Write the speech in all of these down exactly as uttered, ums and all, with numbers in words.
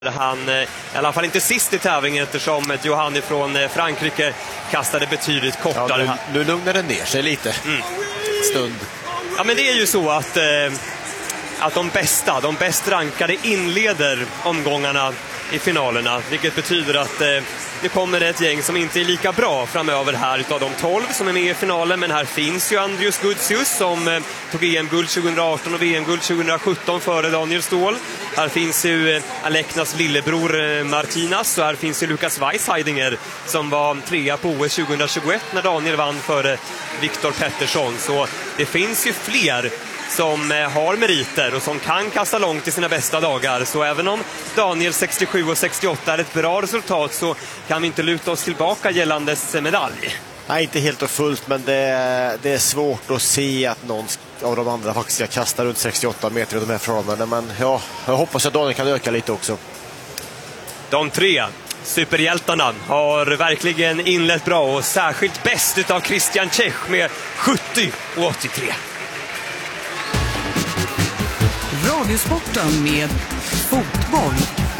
Han i alla fall inte sist i tävlingen eftersom Johanni från Frankrike kastade betydligt kortare. Ja, nu, nu lugnar det ner sig lite. Mm. Stund. Ja, men det är ju så att, eh, att de bästa, de bäst rankade inleder omgångarna i finalerna. Vilket betyder att eh, det kommer ett gäng som inte är lika bra framöver här utav de tolv som är med i finalen. Men här finns ju Andrius Gutsius som eh, tog E M-guld tjugoarton och V M-guld tjugosjutton före Daniel Ståhl. Här finns ju eh, Aleknas lillebror eh, Martinas, och här finns ju Lukas Weisheidinger som var trea på O S tjugohundratjugoett när Daniel vann före Viktor Pettersson. Så det finns ju fler som har meriter och som kan kasta långt i sina bästa dagar. Så även om Daniel sextiosju och sextioåtta är ett bra resultat så kan vi inte luta oss tillbaka gällandes medalj. Nej, inte helt och fullt, men det är, det är svårt att se att någon av de andra faktiskt ska kasta runt sextioåtta meter i de här förhållandena. Men ja, jag hoppas att Daniel kan öka lite också. De tre superhjältarna har verkligen inlett bra, och särskilt bäst utav Christian Czech med sjuttio och åttiotre. Radiosporten med fotboll.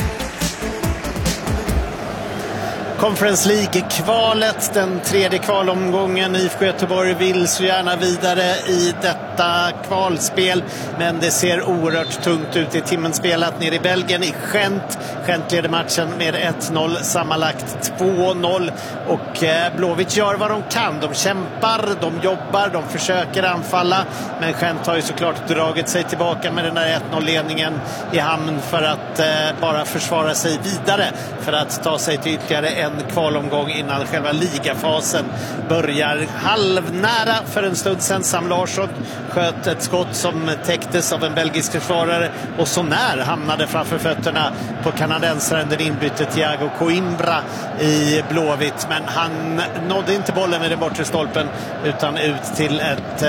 Conference League-kvalet, den tredje kvalomgången. I F K Göteborg vill så gärna vidare i detta kvalspel, men det ser oerhört tungt ut i timmen spelat nere i Belgien i Gent. Gent leder matchen med ett noll, sammanlagt två noll, och Blåvitt gör vad de kan. De kämpar, de jobbar, de försöker anfalla, men Gent har ju såklart dragit sig tillbaka med den där ett noll-ledningen i hamn för att eh, bara försvara sig vidare, för att ta sig till ytterligare en kvalomgång innan själva ligafasen börjar. Halvnära för en stund sedan. Sam Larsson sköt ett skott som täcktes av en belgisk försvarare och så när hamnade framför fötterna på kanadensaren, den inbytte Thiago Coimbra i Blåvitt, men han nådde inte bollen med den bortre stolpen utan ut till ett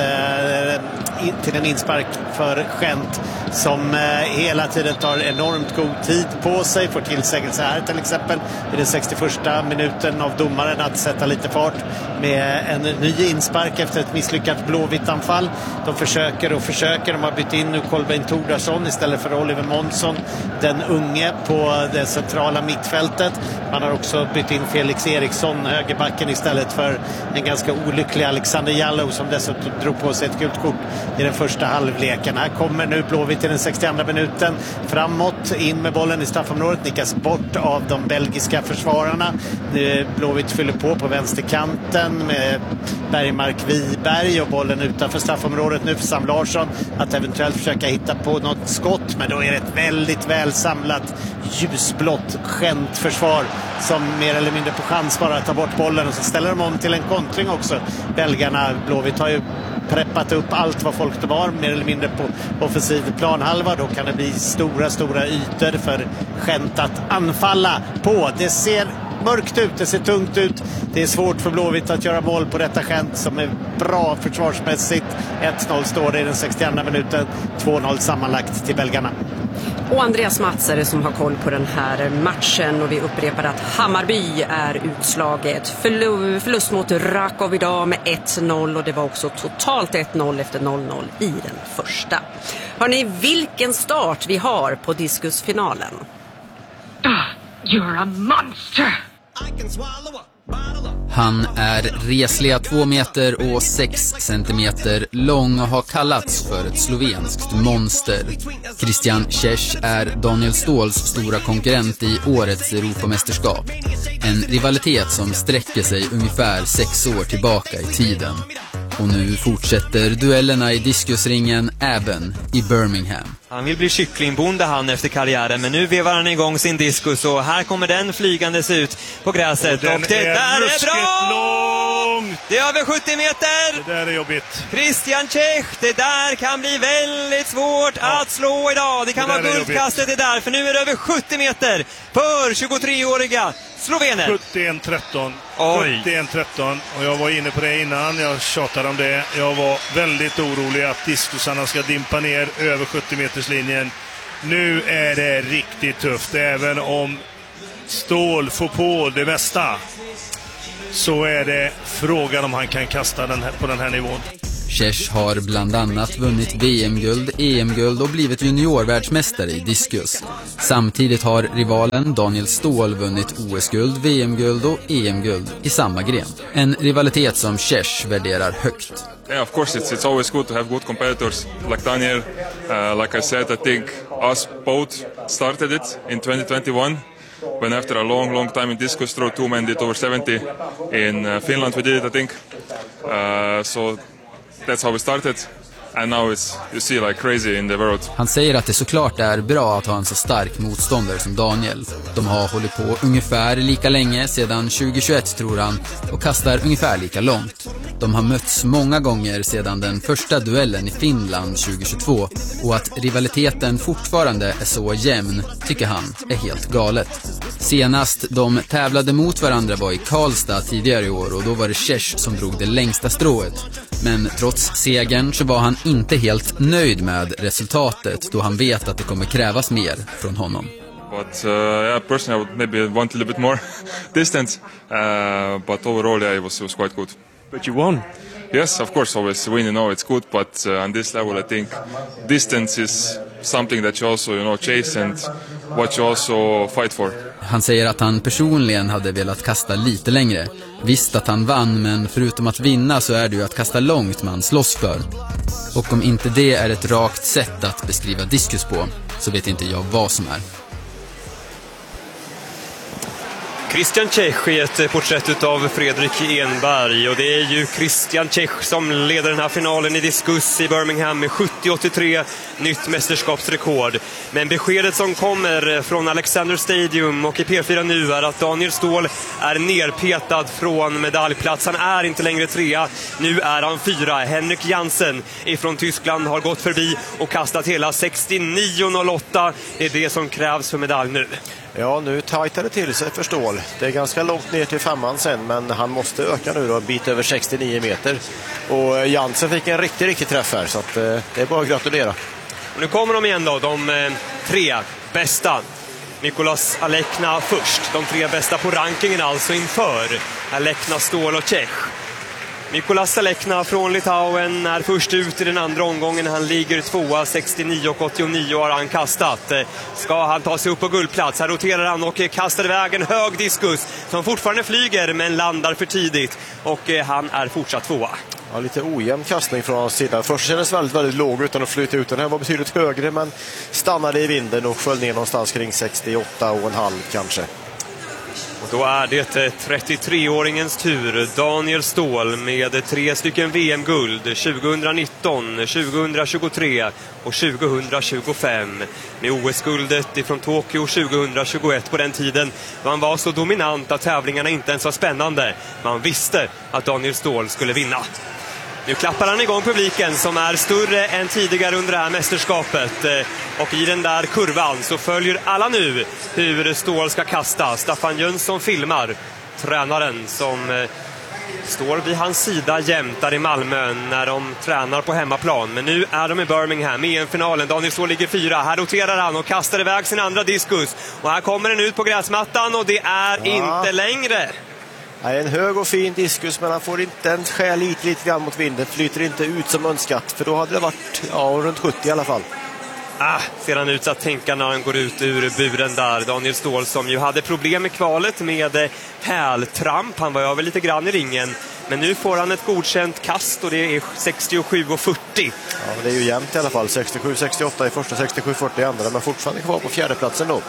eh, in, till en inspark för Gent som eh, hela tiden tar enormt god tid på sig. Får tillsägelse här till exempel i den sextioförsta minuten av domaren att sätta lite fart med en ny inspark efter ett misslyckat Blåvitt-anfall. De försöker och försöker. De har bytt in nu Kolbeinn Tordarsson istället för Oliver Månsson, den unge på det centrala mittfältet. Man har också bytt in Felix Eriksson, högerbacken, istället för en ganska olycklig Alexander Jallow som dessutom drog på sig ett gult kort i den första halvleken. Här kommer nu Blåvitt i den sextioandra minuten framåt, in med bollen i straffområdet, nickas bort av de belgiska försvararna. Blåvitt fyller på på vänsterkanten med Bergmark Wiberg och bollen utanför straffområdet nu för Sam Larsson att eventuellt försöka hitta på något skott, men då är det ett väldigt väl samlat ljusblått Gent-försvar som mer eller mindre på chans bara tar bort bollen, och så ställer de om till en kontring också. Belgarna, Blåvitt har ju preppat upp allt vad folk det var mer eller mindre på offensiv planhalva. Då kan det bli stora, stora ytor för Gent att anfalla på. Det ser mörkt ut, det ser tungt ut. Det är svårt för Blåvitt att göra mål på detta Gent som är bra försvarsmässigt. ett noll står det i den sextioandra minuten. två noll sammanlagt till belgarna. Och Andreas Matsare som har koll på den här matchen, och vi upprepar att Hammarby är utslaget. Förlu- förlust mot Rakov idag med ett noll, och det var också totalt ett noll efter noll noll i den första. Hörrni, vilken start vi har på diskusfinalen. Ah, you're a monster! Han är resliga två meter och sex centimeter lång och har kallats för ett slovenskt monster. Christian Czech är Daniel Ståhls stora konkurrent i årets Europamästerskap. En rivalitet som sträcker sig ungefär sex år tillbaka i tiden. Och nu fortsätter duellerna i diskusringen även i Birmingham. Han vill bli kycklingbonde han efter karriären, men nu vevar han igång sin diskus och här kommer den flygandes ut på gräset. Och, och det är där är bra! Lång. Det är över sjuttio meter! Det där är jobbigt. Christian Czech, det där kan bli väldigt svårt ja. att slå idag. Det kan det vara guldkastet det där, för nu är det över sjuttio meter för tjugotreåriga slovener. sjuttioett tretton. sjuttioett tretton. Och jag var inne på det innan, jag tjatade om det. Jag var väldigt orolig att diskusarna ska dimpa ner över sjuttio meterslinjen. Nu är det riktigt tufft. Även om Ståhl får på det mesta, så är det frågan om han kan kasta den här, på den här nivån. Cech har bland annat vunnit V M-guld, E M-guld och blivit juniorvärldsmästare i diskus. Samtidigt har rivalen Daniel Ståhl vunnit O S-guld, V M-guld och E M-guld i samma gren. En rivalitet som Cech värderar högt. Yeah, of course, it's it's always good to have good competitors like Daniel. Uh, like I said, I think us both started it in twenty twenty-one. When after a long, long time in discus throw, two men did over seventy. In uh, Finland we did it, I think. Uh, so that's how we started. And now it's, you see, like crazy in the world. Han säger att det såklart är bra att ha en så stark motståndare som Daniel. De har hållit på ungefär lika länge, sedan tjugo tjugoett tror han, och kastar ungefär lika långt. De har mötts många gånger sedan den första duellen i Finland tjugo tjugotvå, och att rivaliteten fortfarande är så jämn tycker han är helt galet. Senast de tävlade mot varandra var i Karlstad tidigare i år, och då var det Cech som drog det längsta strået. Men trots segern så var han inte helt nöjd med resultatet, då han vet att det kommer krävas mer från honom. But uh, yeah, personally I would maybe want a little bit more distance. Uh, but overall, yeah, it was, it was quite good. But you won. Yes, of course, always win, you know, it's good. But uh, on this level, I think distance is something that you also, you know, chase and what you also fight for. Han säger att han personligen hade velat kasta lite längre. Visst att han vann, men förutom att vinna så är det ju att kasta långt man slåss för. Och om inte det är ett rakt sätt att beskriva diskus på, så vet inte jag vad som är. Christian Cech i ett porträtt av Fredrik Enberg, och det är ju Christian Cech som leder den här finalen i diskus i Birmingham med sjuttio åttiotre, nytt mästerskapsrekord. Men beskedet som kommer från Alexander Stadium och i P fyra nu är att Daniel Ståhl är nerpetad från medaljplats. Han är inte längre trea, nu är han fyra. Henrik Jansen ifrån Tyskland har gått förbi och kastat hela sextionio noll åtta. Det är det som krävs för medalj nu. Ja, nu tajtar det till sig för Ståhl. Det är ganska långt ner till femman sen, men han måste öka nu då, en bit över sextionio meter. Och Jansen fick en riktig, riktig träff här, så att, eh, det är bara att gratulera. Och nu kommer de igen då, de eh, tre bästa. Mikolas Alekna först. De tre bästa på rankingen alltså inför Alekna, Ståhl och Cech. Mikolas Alekna från Litauen är först ut i den andra omgången. Han ligger tvåa, sextionio åttionio har han kastat. Ska han ta sig upp på guldplats? Här roterar han och kastar iväg en hög diskus som fortfarande flyger men landar för tidigt. Och han är fortsatt tvåa. Ja, lite ojämn kastning från hans sida. Först kändes väldigt, väldigt låg utan att flyta ut. Den här var betydligt högre, men stannade i vinden och föll ner någonstans kring sextioåtta och en halv kanske. Och då är det trettiotre-åringens tur. Daniel Ståhl med tre stycken V M-guld tjugonitton, tjugohundratjugotre och tjugohundratjugofem. Med O S-guldet ifrån Tokyo tjugohundratjugoett på den tiden. Man var så dominant att tävlingarna inte ens var spännande. Man visste att Daniel Ståhl skulle vinna. Nu klappar han igång publiken som är större än tidigare under det här mästerskapet. Och i den där kurvan så följer alla nu hur Ståhl ska kasta. Staffan Jönsson filmar tränaren som står vid hans sida jämt där i Malmö när de tränar på hemmaplan. Men nu är de i Birmingham i en finalen. Daniel Ståhl ligger fyra. Här roterar han och kastar iväg sin andra diskus. Och här kommer den ut på gräsmattan och det är ja. inte längre. Det är en hög och fin diskus, men han får inte en skäl lite, lite grann mot vinden. Flyter inte ut som önskat, för då hade det varit ja, runt sjuttio i alla fall. Ah, ser han ut att tänka när han går ut ur buren där. Daniel Ståhl som ju hade problem med kvalet med pärltramp. Han var över lite grann i ringen. Men nu får han ett godkänt kast och det är sextiosju fyrtio. Ja, men det är ju jämnt i alla fall. sextiosju sextioåtta i första, sextiosju fyrtio i andra. Men fortfarande kvar på fjärdeplatsen då.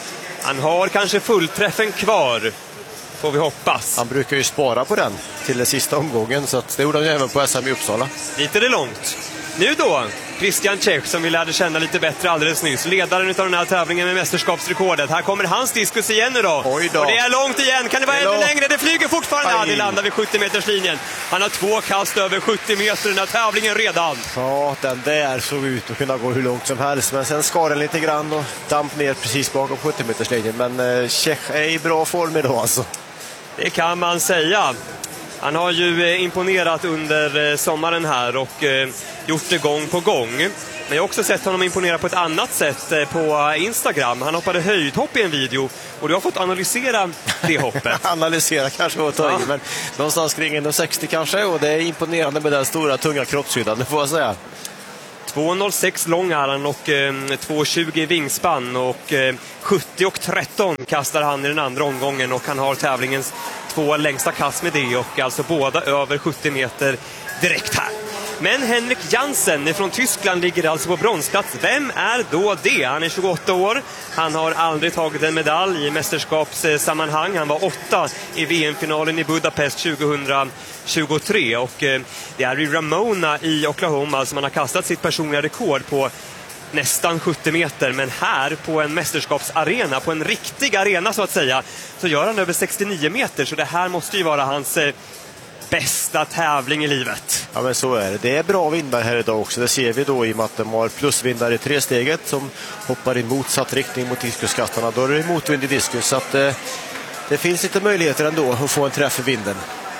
Han har kanske fullträffen kvar, får vi hoppas. Han brukar ju spara på den till den sista omgången, så att det gjorde han ju även på S M i Uppsala. Lite det långt. Nu då, Christian Cech som vi lärde känna lite bättre alldeles nyss. Ledaren av den här tävlingen med mästerskapsrekordet. Här kommer hans diskus igen nu då. Oj då. Och det är långt igen. Kan det vara det ännu långt. längre? Det flyger fortfarande. Ja, det landar vid sjuttio meters linjen. Han har två kast över sjuttio meter i den här tävlingen redan. Ja, den där såg ut att kunna gå hur långt som helst. Men sen skar den lite grann och damp ner precis bakom sjuttio meters linjen. Men eh, Cech är i bra form idag alltså. Det kan man säga. Han har ju imponerat under sommaren här och gjort det gång på gång. Men jag har också sett honom imponera på ett annat sätt på Instagram. Han hoppade höjdhopp i en video och du har fått analysera det hoppet. Analysera kanske var att ta i, men någonstans kring en sextio kanske, och det är imponerande med den stora tunga kroppshyddan, det får jag säga. två noll sex lång är han och eh, två tjugo i vingspann och eh, sjuttio och tretton kastar han i den andra omgången och han har tävlingens två längsta kast med det och alltså båda över sjuttio meter direkt här. Men Henrik Jansen från Tyskland ligger alltså på bronsplats. Vem är då det? Han är tjugoåtta år. Han har aldrig tagit en medalj i mästerskapssammanhang. Han var åtta i V M-finalen i Budapest tjugohundratjugotre. Och eh, det är i Ramona i Oklahoma som han har kastat sitt personliga rekord på nästan sjuttio meter. Men här på en mästerskapsarena, på en riktig arena så att säga, så gör han över sextionio meter. Så det här måste ju vara hans Eh, bästa tävling i livet. Ja, men så är det. Det är bra vindar här idag också. Det ser vi då i och med att de har plusvindar i tre steget som hoppar i motsatt riktning mot diskuskastarna. Då är det motvind i diskus, så att eh, det finns lite möjligheter ändå att få en träff i vinden.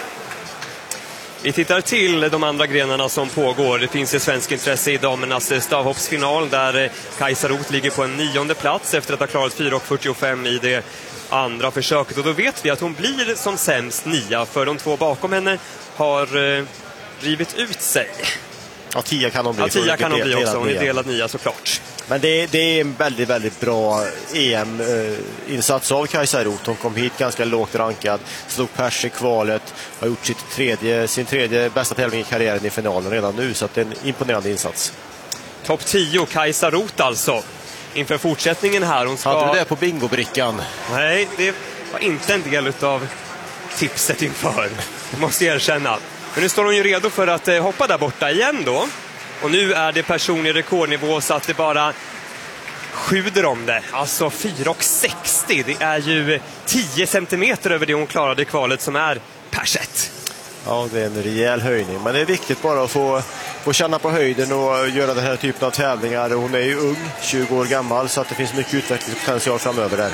Vi tittar till de andra grenarna som pågår. Det finns ju svensk intresse i damernas stavhoppsfinal där Kajsa Roth ligger på en nionde plats efter att ha klarat fyra fyrtiofem i det andra försöket. Och då vet vi att hon blir som sämst nia, för de två bakom henne har eh, rivit ut sig. Ja, tia kan hon bli. Ja, tia kan hon bli också. Hon är delad nia såklart. Men det, det är en väldigt, väldigt bra E M-insats av Kajsa Roth. Hon kom hit ganska lågt rankad, slog pers i kvalet, har gjort sitt tredje, sin tredje bästa tävling i karriären i finalen redan nu, så att det är en imponerande insats. Topp tio, Kajsa Roth alltså. Inför fortsättningen här. Hon ska... Hade du det på bingobrickan? Nej, det var inte en del av tipset inför. Jag måste erkänna. Men nu står hon ju redo för att eh, hoppa där borta igen då. Och nu är det personlig rekordnivå så att det bara sjuder om det. Alltså fyra sextio. Det är ju tio centimeter över det hon klarade i kvalet som är perset. Ja, det är en rejäl höjning. Men det är viktigt bara att få, få känna på höjden och göra den här typen av tävlingar. Hon är ju ung, tjugo år gammal, så att det finns mycket utvecklingspotential framöver där.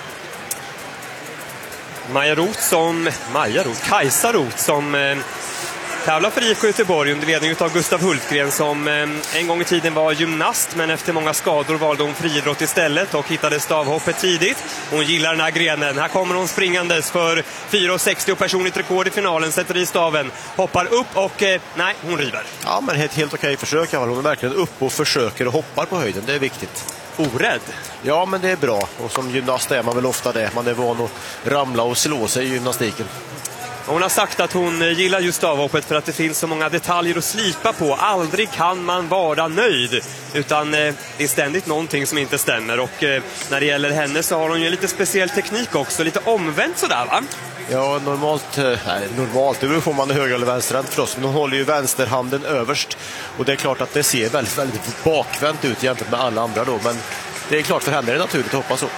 Maja Roth som... Maja Roth? Kajsa Roth som... Eh, tävlar för I F K Göteborg under ledning av Gustav Hultgren som eh, en gång i tiden var gymnast, men efter många skador valde hon friidrott istället och hittade stavhoppet tidigt. Hon gillar den här grenen. Här kommer hon springandes för fyra sextio personligt rekord i finalen, sätter i staven, hoppar upp och eh, nej, hon river. Ja, men helt, helt okej försök. Hon är verkligen upp och försöker och hoppar på höjden. Det är viktigt. Orädd? Ja, men det är bra. Och som gymnast är man väl ofta det. Man är van att ramla och slå sig i gymnastiken. Hon har sagt att hon gillar just stavhoppet för att det finns så många detaljer att slipa på. Aldrig kan man vara nöjd, utan eh, det är ständigt någonting som inte stämmer. Och eh, när det gäller henne så har hon ju lite speciell teknik också, lite omvänt sådär va? Ja, normalt, nej, normalt, det beror på om man är höger eller vänsterhänt förstås, men hon håller ju vänsterhanden överst. Och det är klart att det ser väldigt, väldigt bakvänt ut jämfört med alla andra då, men det är klart för henne är det naturligt att hoppa så.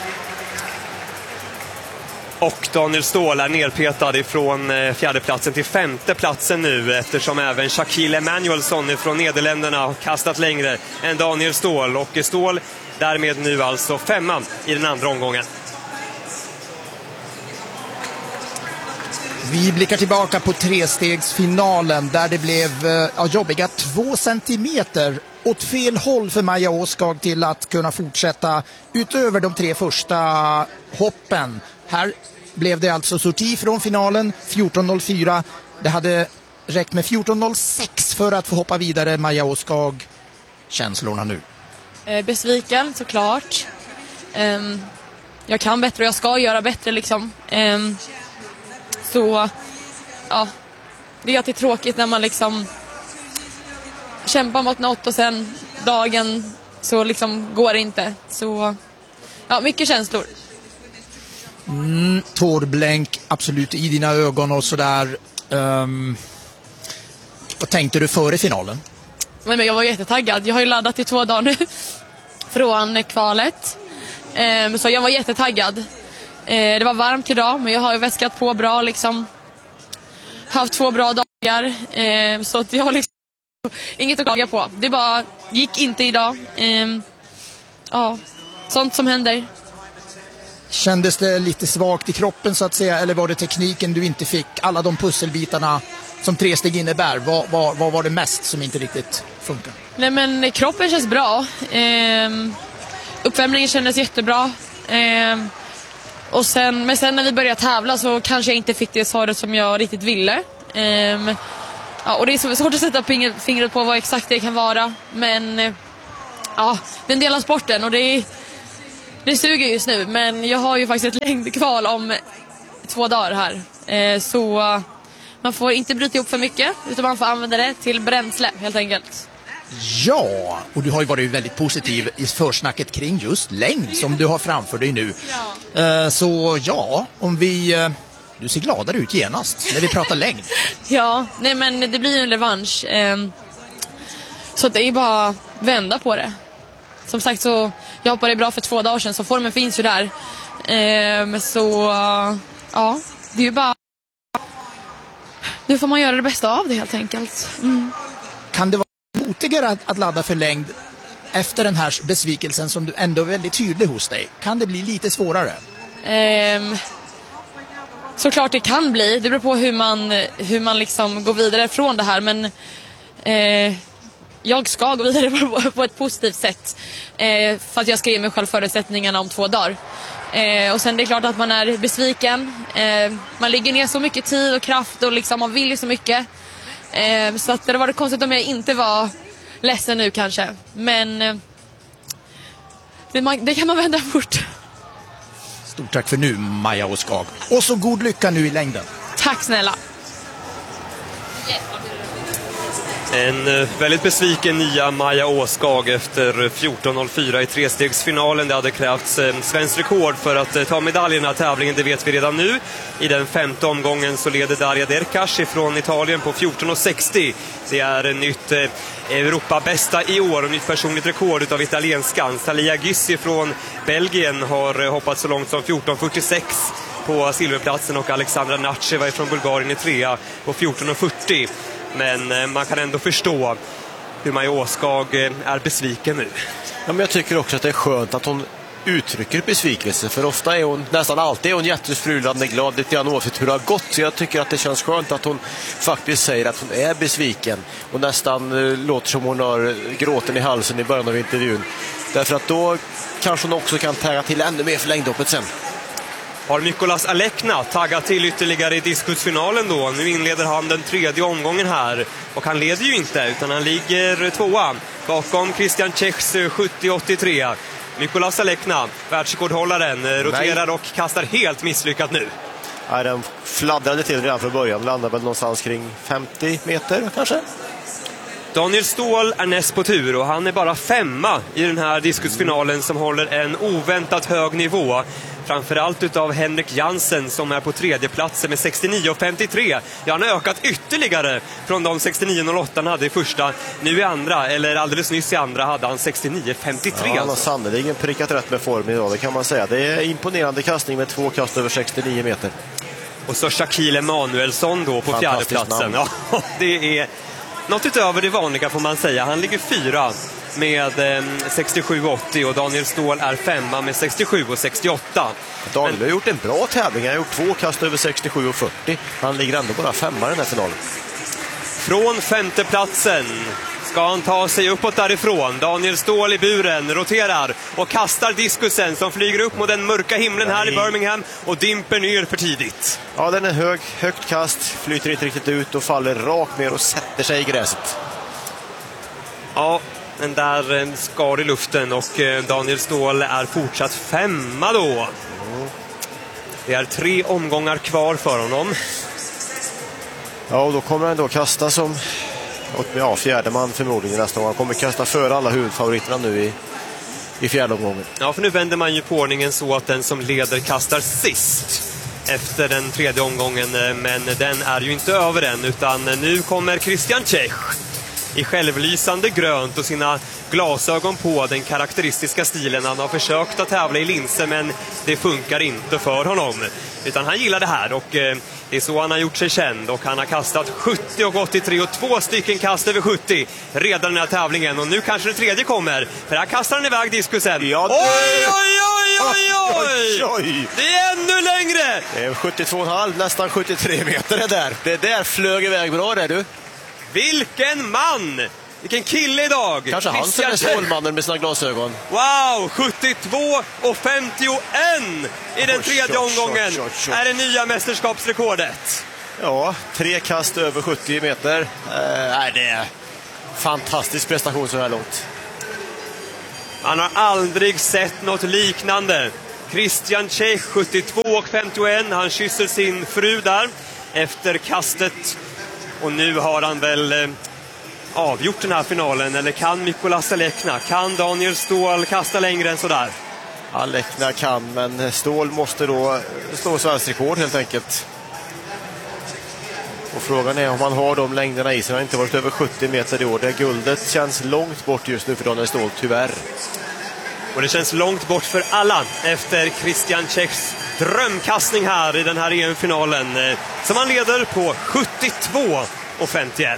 Och Daniel Ståhl är nerpetad ifrån fjärdeplatsen till femteplatsen nu, eftersom även Shaquille Emanuelsson från Nederländerna har kastat längre än Daniel Ståhl. Och Ståhl därmed nu alltså femma i den andra omgången. Vi blickar tillbaka på trestegsfinalen där det blev ja, jobbiga två centimeter åt fel håll för Maja Åskag till att kunna fortsätta utöver de tre första hoppen. Här blev det alltså sorti från finalen, fjorton noll fyra. Det hade räckt med fjorton noll sex för att få hoppa vidare. Maja Åskag, känslorna nu? Eh, besviken såklart. Eh, jag kan bättre och jag ska göra bättre liksom. Eh, så ja, det är alltid tråkigt när man liksom kämpar mot något och sen dagen så liksom går det inte. Så ja, mycket känslor. Mm, tårblänk absolut i dina ögon och sådär. Um, vad tänkte du före finalen? Men jag var jättetaggad. Jag har ju laddat i två dagar nu från kvalet. Um, så jag var jättetaggad. Uh, det var varmt idag, men jag har ju väskat på bra liksom. Haft två bra dagar. Uh, så att jag har liksom inget att klaga på. Det bara gick inte idag. Um, ja, sånt som händer. Kändes det lite svagt i kroppen så att säga, eller var det tekniken du inte fick? Alla de pusselbitarna som tre steg innebär, vad, vad, vad var det mest som inte riktigt funkar? Nej, men kroppen känns bra. Eh, uppvärmningen kändes jättebra. Eh, och sen, men sen när vi började tävla så kanske jag inte fick det svaret som jag riktigt ville. Eh, ja, och det är så svårt att sätta fingret på vad exakt det kan vara. Men eh, ja, det är en del av sporten och det, är, det suger just nu. Men jag har ju faktiskt ett längdkval om två dagar här. Eh, så uh, man får inte bryta ihop för mycket utan man får använda det till bränsle helt enkelt. Ja, och du har ju varit väldigt positiv i försnacket kring just längd som du har framför dig nu. Ja. Eh, så ja, om vi... Uh, du ser gladare ut genast när vi pratar längd. Ja, nej men det blir ju en revansch. Eh, så det är bara vända på det. Som sagt så, jag hoppade bra för två dagar sedan så formen finns ju där. Eh, så uh, ja, det är ju bara... Nu får man göra det bästa av det helt enkelt. Mm. Kan det vara motigare att, att ladda för längd efter den här besvikelsen som du ändå är väldigt tydlig hos dig? Kan det bli lite svårare? Um, såklart det kan bli. Det beror på hur man, hur man liksom går vidare från det här. Men uh, jag ska gå vidare på, på ett positivt sätt. Uh, för att jag ska ge mig själv förutsättningarna om två dagar. Uh, och sen det är klart att man är besviken. Uh, man lägger ner så mycket tid och kraft och liksom, man vill ju så mycket. Uh, så att det var det konstigt om jag inte var ledsen nu kanske. Men uh, det, man, det kan man vända fort. Stort tack för nu, Maja Åskag. Och så god lycka nu i längden. Tack snälla. En väldigt besviken nya Maja Åskag efter fjorton noll fyra i trestegsfinalen. Det hade krävts svensk rekord för att ta medalj i den här tävlingen, det vet vi redan nu. I den femte omgången så leder Daria Derkash från Italien på fjorton sextio. Det är en nytt Europa-bästa i år och nytt personligt rekord utav italienskan. Salia Gyssi från Belgien har hoppat så långt som fjorton fyrtiosex på silverplatsen och Alexandra Natcheva från Bulgarien i trea på fjorton fyrtio. Men man kan ändå förstå hur Maja Åskag är besviken nu. Ja, men jag tycker också att det är skönt att hon uttrycker besvikelse. För ofta är hon, nästan alltid är hon jättefrulande glad lite grann oavsett hur det har gått. Så jag tycker att det känns skönt att hon faktiskt säger att hon är besviken. Och nästan uh, låter som hon har gråten i halsen i början av intervjun. Därför att då kanske hon också kan tagga till ännu mer för längdhoppet sen. Har Mykolas Alekna taggat till ytterligare i diskusfinalen då. Nu inleder han den tredje omgången här. Och han leder ju inte utan han ligger tvåa bakom Christian Czechs sjuttio åttiotre. Mykolas Alekna, världsrekordhållaren, roterar och kastar helt misslyckat nu. Ja, den fladdrade till redan från början. Landar väl någonstans kring femtio meter kanske. Daniel Ståhl är näst på tur och han är bara femma i den här diskusfinalen som håller en oväntat hög nivå. Framförallt utav Henrik Jansen som är på tredje platsen med sextionio femtiotre. Ja, han har ökat ytterligare från de sextionio noll åtta han hade i första. Nu i andra, eller alldeles nyss i andra, hade han sextionio femtiotre. Ja, han har sannoliken prickat rätt med form idag, det kan man säga. Det är imponerande kastning med två kast över sextionio meter. Och så Shaquille Emanuelsson då på fjärde platsen. Ja, det är något utöver det vanliga får man säga. Han ligger fyra med eh, sextiosju åttio och Daniel Ståhl är femma med sextiosju sextioåtta. Daniel har gjort en bra tävling. Han har gjort två kast över sextiosju fyrtio. Han ligger ändå bara femma i den här finalen. Från femte platsen ska han ta sig uppåt därifrån. Daniel Ståhl i buren roterar och kastar diskusen som flyger upp mot den mörka himlen här i Birmingham och dimper ner för tidigt. Ja, den är hög, högt kast, flyter inte riktigt ut och faller rakt ner och sätter sig i gräset. Ja, den där skar i luften och Daniel Ståhl är fortsatt femma då. Det är tre omgångar kvar för honom. Ja, och då kommer han då kasta som ja, fjärde man förmodligen nästa gång. Han kommer kasta före alla huvudfavoriterna nu i, i fjärde omgången. Ja, för nu vänder man ju på ordningen så att den som leder kastar sist efter den tredje omgången. Men den är ju inte över än utan nu kommer Christian Czech i självlysande grönt och sina glasögon på, den karaktäristiska stilen. Han har försökt att tävla i linser men det funkar inte för honom. Utan han gillar det här och eh, det är så han har gjort sig känd. Och han har kastat sjuttio och åttiotre och två stycken kast över sjuttio redan den här tävlingen. Och nu kanske det tredje kommer, för här kastar han iväg diskusen. Ja, det... Oj, oj, oj, oj, oj, oj! Det är ännu längre! Det är sjuttiotvå komma fem, nästan sjuttiotre meter det där. Det där flög iväg bra det du. Vilken man! Vilken kille idag! Kanske han som är Stålmannen med sina glasögon. Wow, sjuttiotvå och femtioen i den tredje omgången är det nya mästerskapsrekordet. Ja, tre kast över sjuttio meter. Eh, det är fantastisk prestation så här långt. Han har aldrig sett något liknande. Christian Čech, sjuttiotvå och femtioen. Han kysser sin fru där efter kastet. Och nu har han väl eh, avgjort den här finalen. Eller kan Mikolas Alekna, kan Daniel Ståhl kasta längre än sådär? Alekna kan, men Ståhl måste då slå svensk rekord helt enkelt. Och frågan är om man har de längderna i sig. Han har inte varit över sjuttio meter i år. Det guldet känns långt bort just nu för Daniel Ståhl, tyvärr. Och det känns långt bort för alla efter Christian Čechs drömkastning här i den här E M-finalen. Som han leder på sjuttiotvå och femtioen.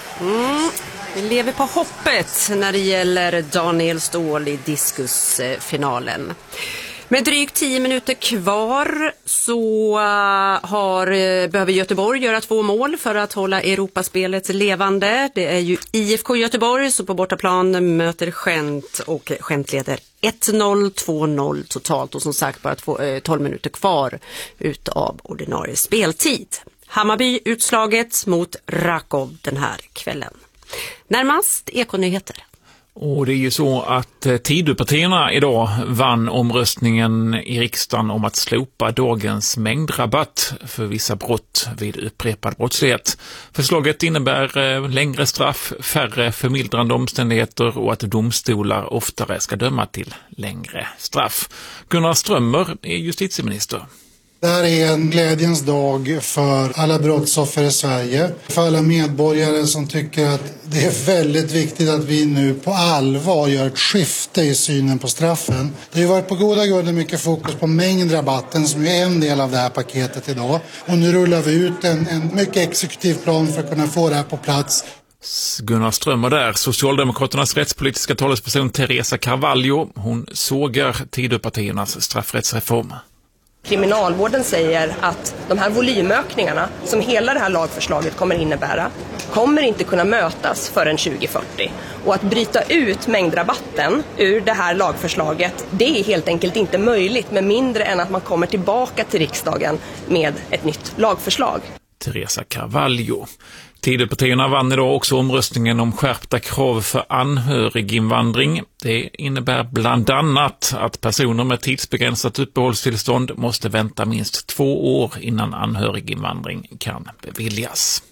Mm. Vi lever på hoppet när det gäller Daniel Ståhl i diskusfinalen. Med drygt tio minuter kvar så har, behöver Göteborg göra två mål för att hålla Europaspelet levande. Det är ju I F K Göteborg som på bortaplan möter Gent och Gent leder ett noll, två noll totalt och som sagt bara två, tolv minuter kvar utav ordinarie speltid. Hammarby utslaget mot Rakov den här kvällen. Närmast Ekonyheter. Och det är ju så att Tidöpartierna idag vann omröstningen i riksdagen om att slopa dagens mängdrabatt för vissa brott vid upprepad brottslighet. Förslaget innebär längre straff, färre förmildrande omständigheter och att domstolar oftare ska döma till längre straff. Gunnar Strömmer är justitieminister. Det här är en glädjens dag för alla brottsoffer i Sverige. För alla medborgare som tycker att det är väldigt viktigt att vi nu på allvar gör ett skifte i synen på straffen. Det har ju varit på goda grunder mycket fokus på mängdrabatten som är en del av det här paketet idag. Och nu rullar vi ut en, en mycket exekutiv plan för att kunna få det här på plats. Gunnar Strömmer där, Socialdemokraternas rättspolitiska talesperson Teresa Carvalho. Hon sågar Tidöpartiernas straffrättsreform. Kriminalvården säger att de här volymökningarna som hela det här lagförslaget kommer innebära kommer inte kunna mötas förrän tjugo fyrtio. Och att bryta ut mängdrabatten ur det här lagförslaget, det är helt enkelt inte möjligt med mindre än att man kommer tillbaka till riksdagen med ett nytt lagförslag. Teresa Carvalho. Tidöpartierna vann idag också omröstningen om skärpta krav för anhöriginvandring. Det innebär bland annat att personer med tidsbegränsat uppehållstillstånd måste vänta minst två år innan anhöriginvandring kan beviljas.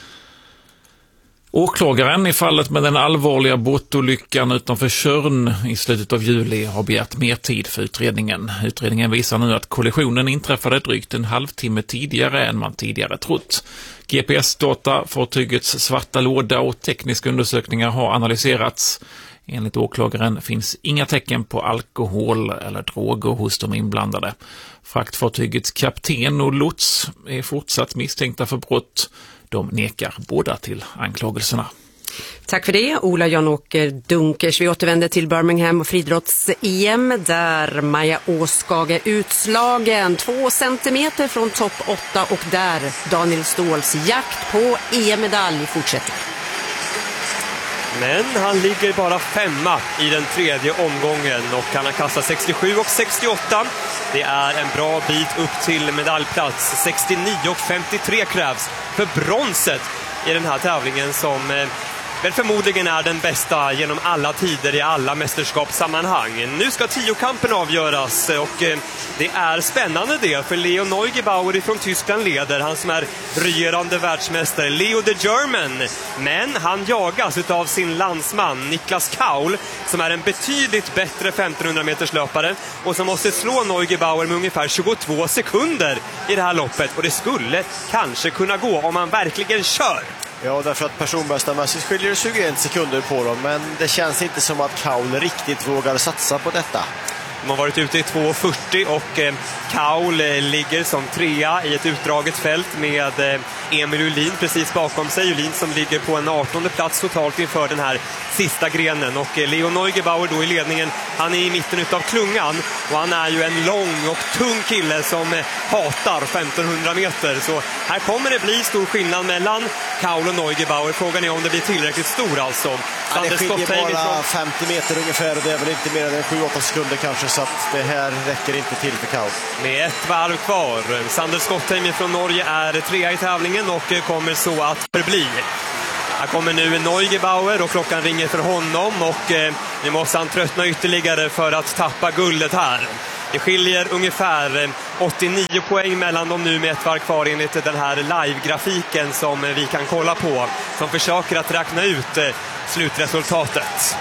Åklagaren i fallet med den allvarliga båtolyckan utanför Tjörn i slutet av juli har begärt mer tid för utredningen. Utredningen visar nu att kollisionen inträffade drygt en halvtimme tidigare än man tidigare trott. G P S-data, fartygets svarta låda och tekniska undersökningar har analyserats. Enligt åklagaren finns inga tecken på alkohol eller droger hos de inblandade. Fraktfartygets kapten och lots är fortsatt misstänkta för brott. De nekar båda till anklagelserna. Tack för det, Ola Jan-Åker Dunkers. Vi återvänder till Birmingham och friidrotts-E M där Maja Åskag är utslagen. Två centimeter från topp åtta och där Daniel Ståhls jakt på E M-medalj fortsätter. Men han ligger bara femma i den tredje omgången och han har kastat sextiosju och sextioåtta. Det är en bra bit upp till medaljplats. sextionio och femtiotre krävs för bronset i den här tävlingen som eh, väl förmodligen är den bästa genom alla tider i alla mästerskapssammanhang. Nu ska tiokampen avgöras och eh, det är spännande det för Leo Neugebauer från Tyskland leder, han som är regerande världsmästare, Leo the German. Men han jagas av sin landsman Niklas Kaul som är en betydligt bättre femtonhundra meters löpare och som måste slå Neugebauer med ungefär tjugotvå sekunder i det här loppet och det skulle kanske kunna gå om man verkligen kör. Ja, därför att personbästamässigt skiljer tjugoen sekunder på dem, men det känns inte som att Kaul riktigt vågar satsa på detta. De har varit ute i två fyrtio och eh, Kaul eh, ligger som trea i ett utdraget fält med eh, Emil Julin precis bakom sig. Julin som ligger på en artonde plats totalt inför den här sista grenen. Och eh, Leo Neugebauer då i ledningen, han är i mitten utav klungan och han är ju en lång och tung kille som eh, hatar femtonhundra meter. Så här kommer det bli stor skillnad mellan Kaul och Neugebauer. Frågan är om det blir tillräckligt stor alltså. Ja, det skiljer bara femtio meter ungefär och det är väl inte mer än sju åtta sekunder kanske, så att det här räcker inte till för Kaul. Med ett varv kvar. Sander Skottheim från Norge är trea i tävlingen och kommer så att förbli. Här kommer nu Neugebauer och klockan ringer för honom och eh, nu måste han tröttna ytterligare för att tappa guldet här. Det skiljer ungefär åttionio poäng mellan dem nu med ett varv kvar enligt den här live-grafiken som vi kan kolla på, som försöker att räkna ut eh, slutresultatet.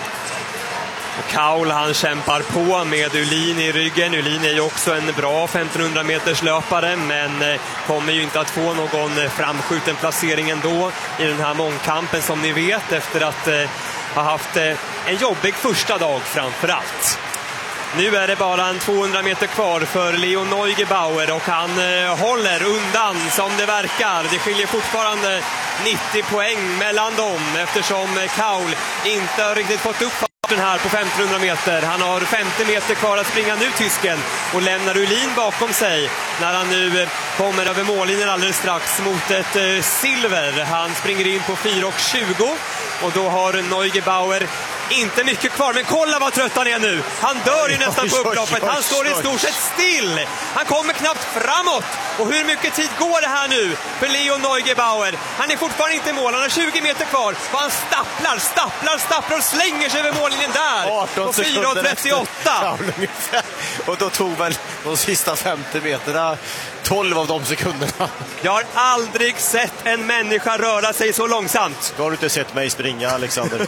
Och Kaul, han kämpar på med Ulin i ryggen. Ulin är ju också en bra femtonhundra meters löpare, men eh, kommer ju inte att få någon framskjuten placering ändå i den här mångkampen, som ni vet, efter att eh, ha haft eh, en jobbig första dag framför allt. Nu är det bara en tvåhundra meter kvar för Leo Neugebauer och han eh, håller undan som det verkar. Det skiljer fortfarande nittio poäng mellan dem eftersom eh, Kaul inte har riktigt fått upp den här på femtonhundra meter. Han har femtio meter kvar att springa nu, tysken, och lämnar Ulin bakom sig när han nu eh, kommer över mållinjen alldeles strax mot ett eh, silver. Han springer in på fyra tjugo och då har Neugebauer inte mycket kvar, men kolla vad trött han är nu. Han dör ju nästan på upploppet. Han står i stort sett still. Han kommer knappt framåt. Och hur mycket tid går det här nu för Leo Neugebauer? Han är fortfarande inte i mål. Han har tjugo meter kvar. Och han stapplar, stapplar, stapplar och slänger sig över mållinjen där. På fyra trettioåtta. Och då tog väl de sista femtio meterna tolv av de sekunderna. Jag har aldrig sett en människa röra sig så långsamt. Du har inte sett mig springa, Alexander.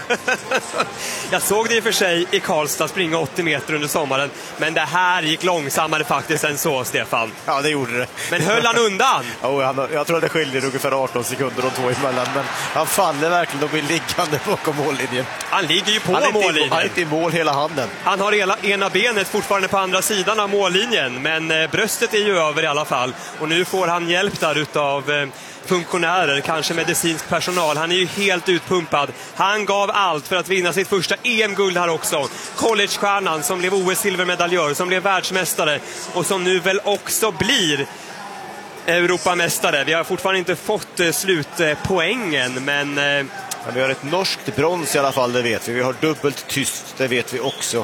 Jag såg det i och för sig i Karlstad springa åttio meter under sommaren. Men det här gick långsammare faktiskt än så, Stefan. Ja, det gjorde det. Men höll han undan? Ja, han, jag tror det skiljer ungefär arton sekunder de två emellan. Men han faller verkligen och blir liggande bakom mållinjen. Han ligger ju på han mållinjen. Han är inte i mål hela handen. Han har hela, ena benet fortfarande på andra sidan av mållinjen. Men eh, bröstet är ju över i alla fall. Och nu får han hjälp där utav eh, funktionärer, kanske medicinsk personal. Han är ju helt utpumpad. Han gav allt för att vinna sitt första E M-guld här också. Collegestjärnan som blev O S-silvermedaljör, som blev världsmästare och som nu väl också blir Europamästare. Vi har fortfarande inte fått eh, slutpoängen, men... Eh... Ja, vi har ett norskt brons i alla fall, det vet vi. Vi har dubbelt tyst, det vet vi också.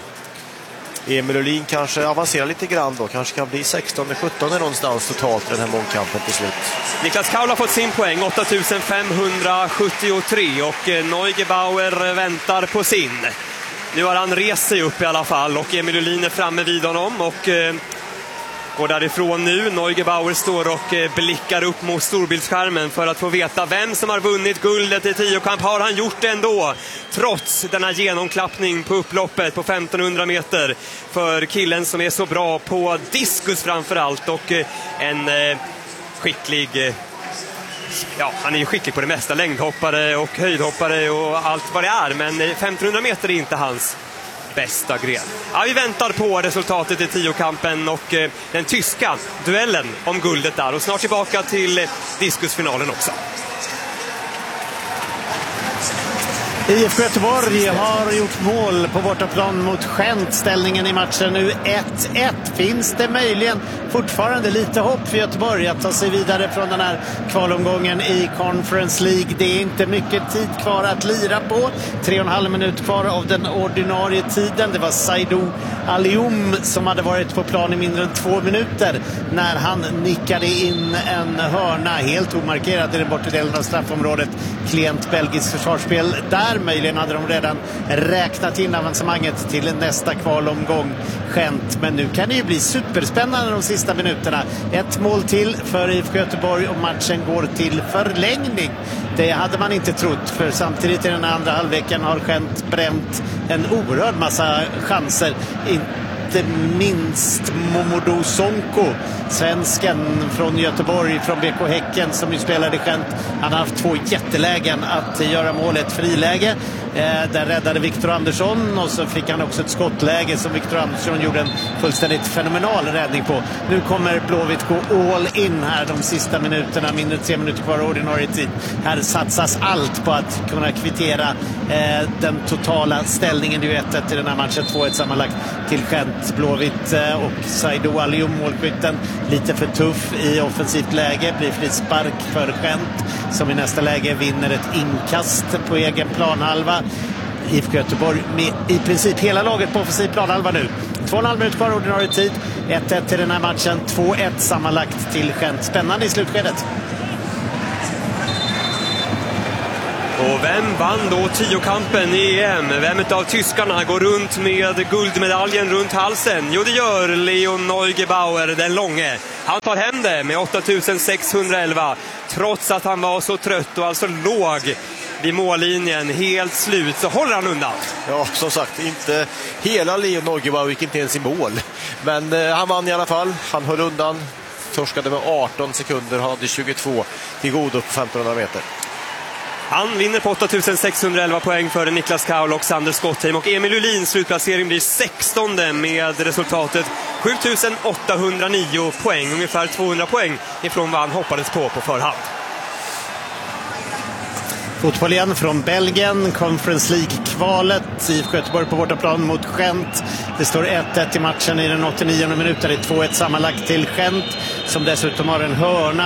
Emil Ulin kanske avancerar lite grann då. Kanske kan bli sexton sjutton någonstans totalt i den här mångkampen till slut. Niklas Kaul har fått sin poäng, åtta tusen femhundrasjuttiotre, och Neugebauer väntar på sin. Nu har han rest sig upp i alla fall och Emil Ulin är framme vid honom och eh, går därifrån nu. Neugebauer står och eh, blickar upp mot storbildsskärmen för att få veta vem som har vunnit guldet i tiokamp. Har han gjort det ändå, trots denna genomklappning på upploppet på femtonhundra meter för killen som är så bra på diskus framförallt och eh, en eh, skicklig... Eh, Ja, han är ju skicklig på det mesta, längdhoppare och höjdhoppare och allt vad det är, men femtonhundra meter är inte hans bästa gren. Ja, vi väntar på resultatet i tiokampen och eh, den tyska duellen om guldet där, och snart tillbaka till diskusfinalen också. I F K Göteborg har gjort mål på bortaplan mot Gent. Ställningen i matchen nu ett ett. Finns det möjligen fortfarande lite hopp för Göteborg att ta sig vidare från den här kvalomgången i Conference League? Det är inte mycket tid kvar att lira på. Tre och en halv minut kvar av den ordinarie tiden. Det var Saidou Alioum som hade varit på plan i mindre än två minuter när han nickade in en hörna helt omarkerat i den bortre delen av straffområdet. Klient belgiskt försvarsspel där. Möjligen hade de redan räknat in avancemanget till nästa kvalomgång Gent. Men nu kan det ju bli superspännande de sista minuterna. Ett mål till för I F K Göteborg och matchen går till förlängning. Det hade man inte trott, för samtidigt i den andra halvleken har Gent bränt en oerhörd massa chanser. Inte minst Momodou Sonko, svensken från Göteborg, från B K Häcken som ju spelade i Gent. Han har haft två jättelägen att göra målet, friläge. Eh, där räddade Victor Andersson och så fick han också ett skottläge som Victor Andersson gjorde en fullständigt fenomenal räddning på. Nu kommer Blåvitt gå all in här de sista minuterna, mindre tre minuter kvar ordinarie tid. Här satsas allt på att kunna kvittera eh, den totala ställningen. Det är ju ett ett i den här matchen, två ett sammanlagt till Gent. Blåvitt eh, och Saidou Alioum, målskytten, lite för tuff i offensivt läge, blir frispark för Gent som i nästa läge vinner ett inkast på egen planhalva. I F K Göteborg med i princip hela laget på offensiv planhalva nu. Två och en halv minut kvar ordinarie tid. ett ett till den här matchen. två ett sammanlagt till Gent. Spännande i slutskedet. Och vem vann då tiokampen i E M? Vem av tyskarna går runt med guldmedaljen runt halsen? Jo, det gör Leon Neugebauer, den långe. Han tar hem det med åtta tusen sexhundraelva, trots att han var så trött och alltså låg vid mållinjen, helt slut, så håller han undan. Ja, som sagt, inte hela Leon Neugebauer gick inte ens i mål. Men eh, han vann i alla fall. Han höll undan, torskade med arton sekunder, hade tjugotvå till godo på femtonhundra meter. Han vinner på åtta tusen sexhundraelva poäng före Niklas Kaul och Sander Skottheim, och Emil Ulins slutplacering blir sextonde med resultatet sju tusen åttahundranio poäng, ungefär tvåhundra poäng ifrån vad han hoppades på på förhand. Fotboll igen från Belgien, Conference League-kvalet. I F K Göteborg på bortaplan mot Gent. Det står ett ett i matchen i den åttionionde minuten. Det är två ett sammanlagt till Gent, som dessutom har en hörna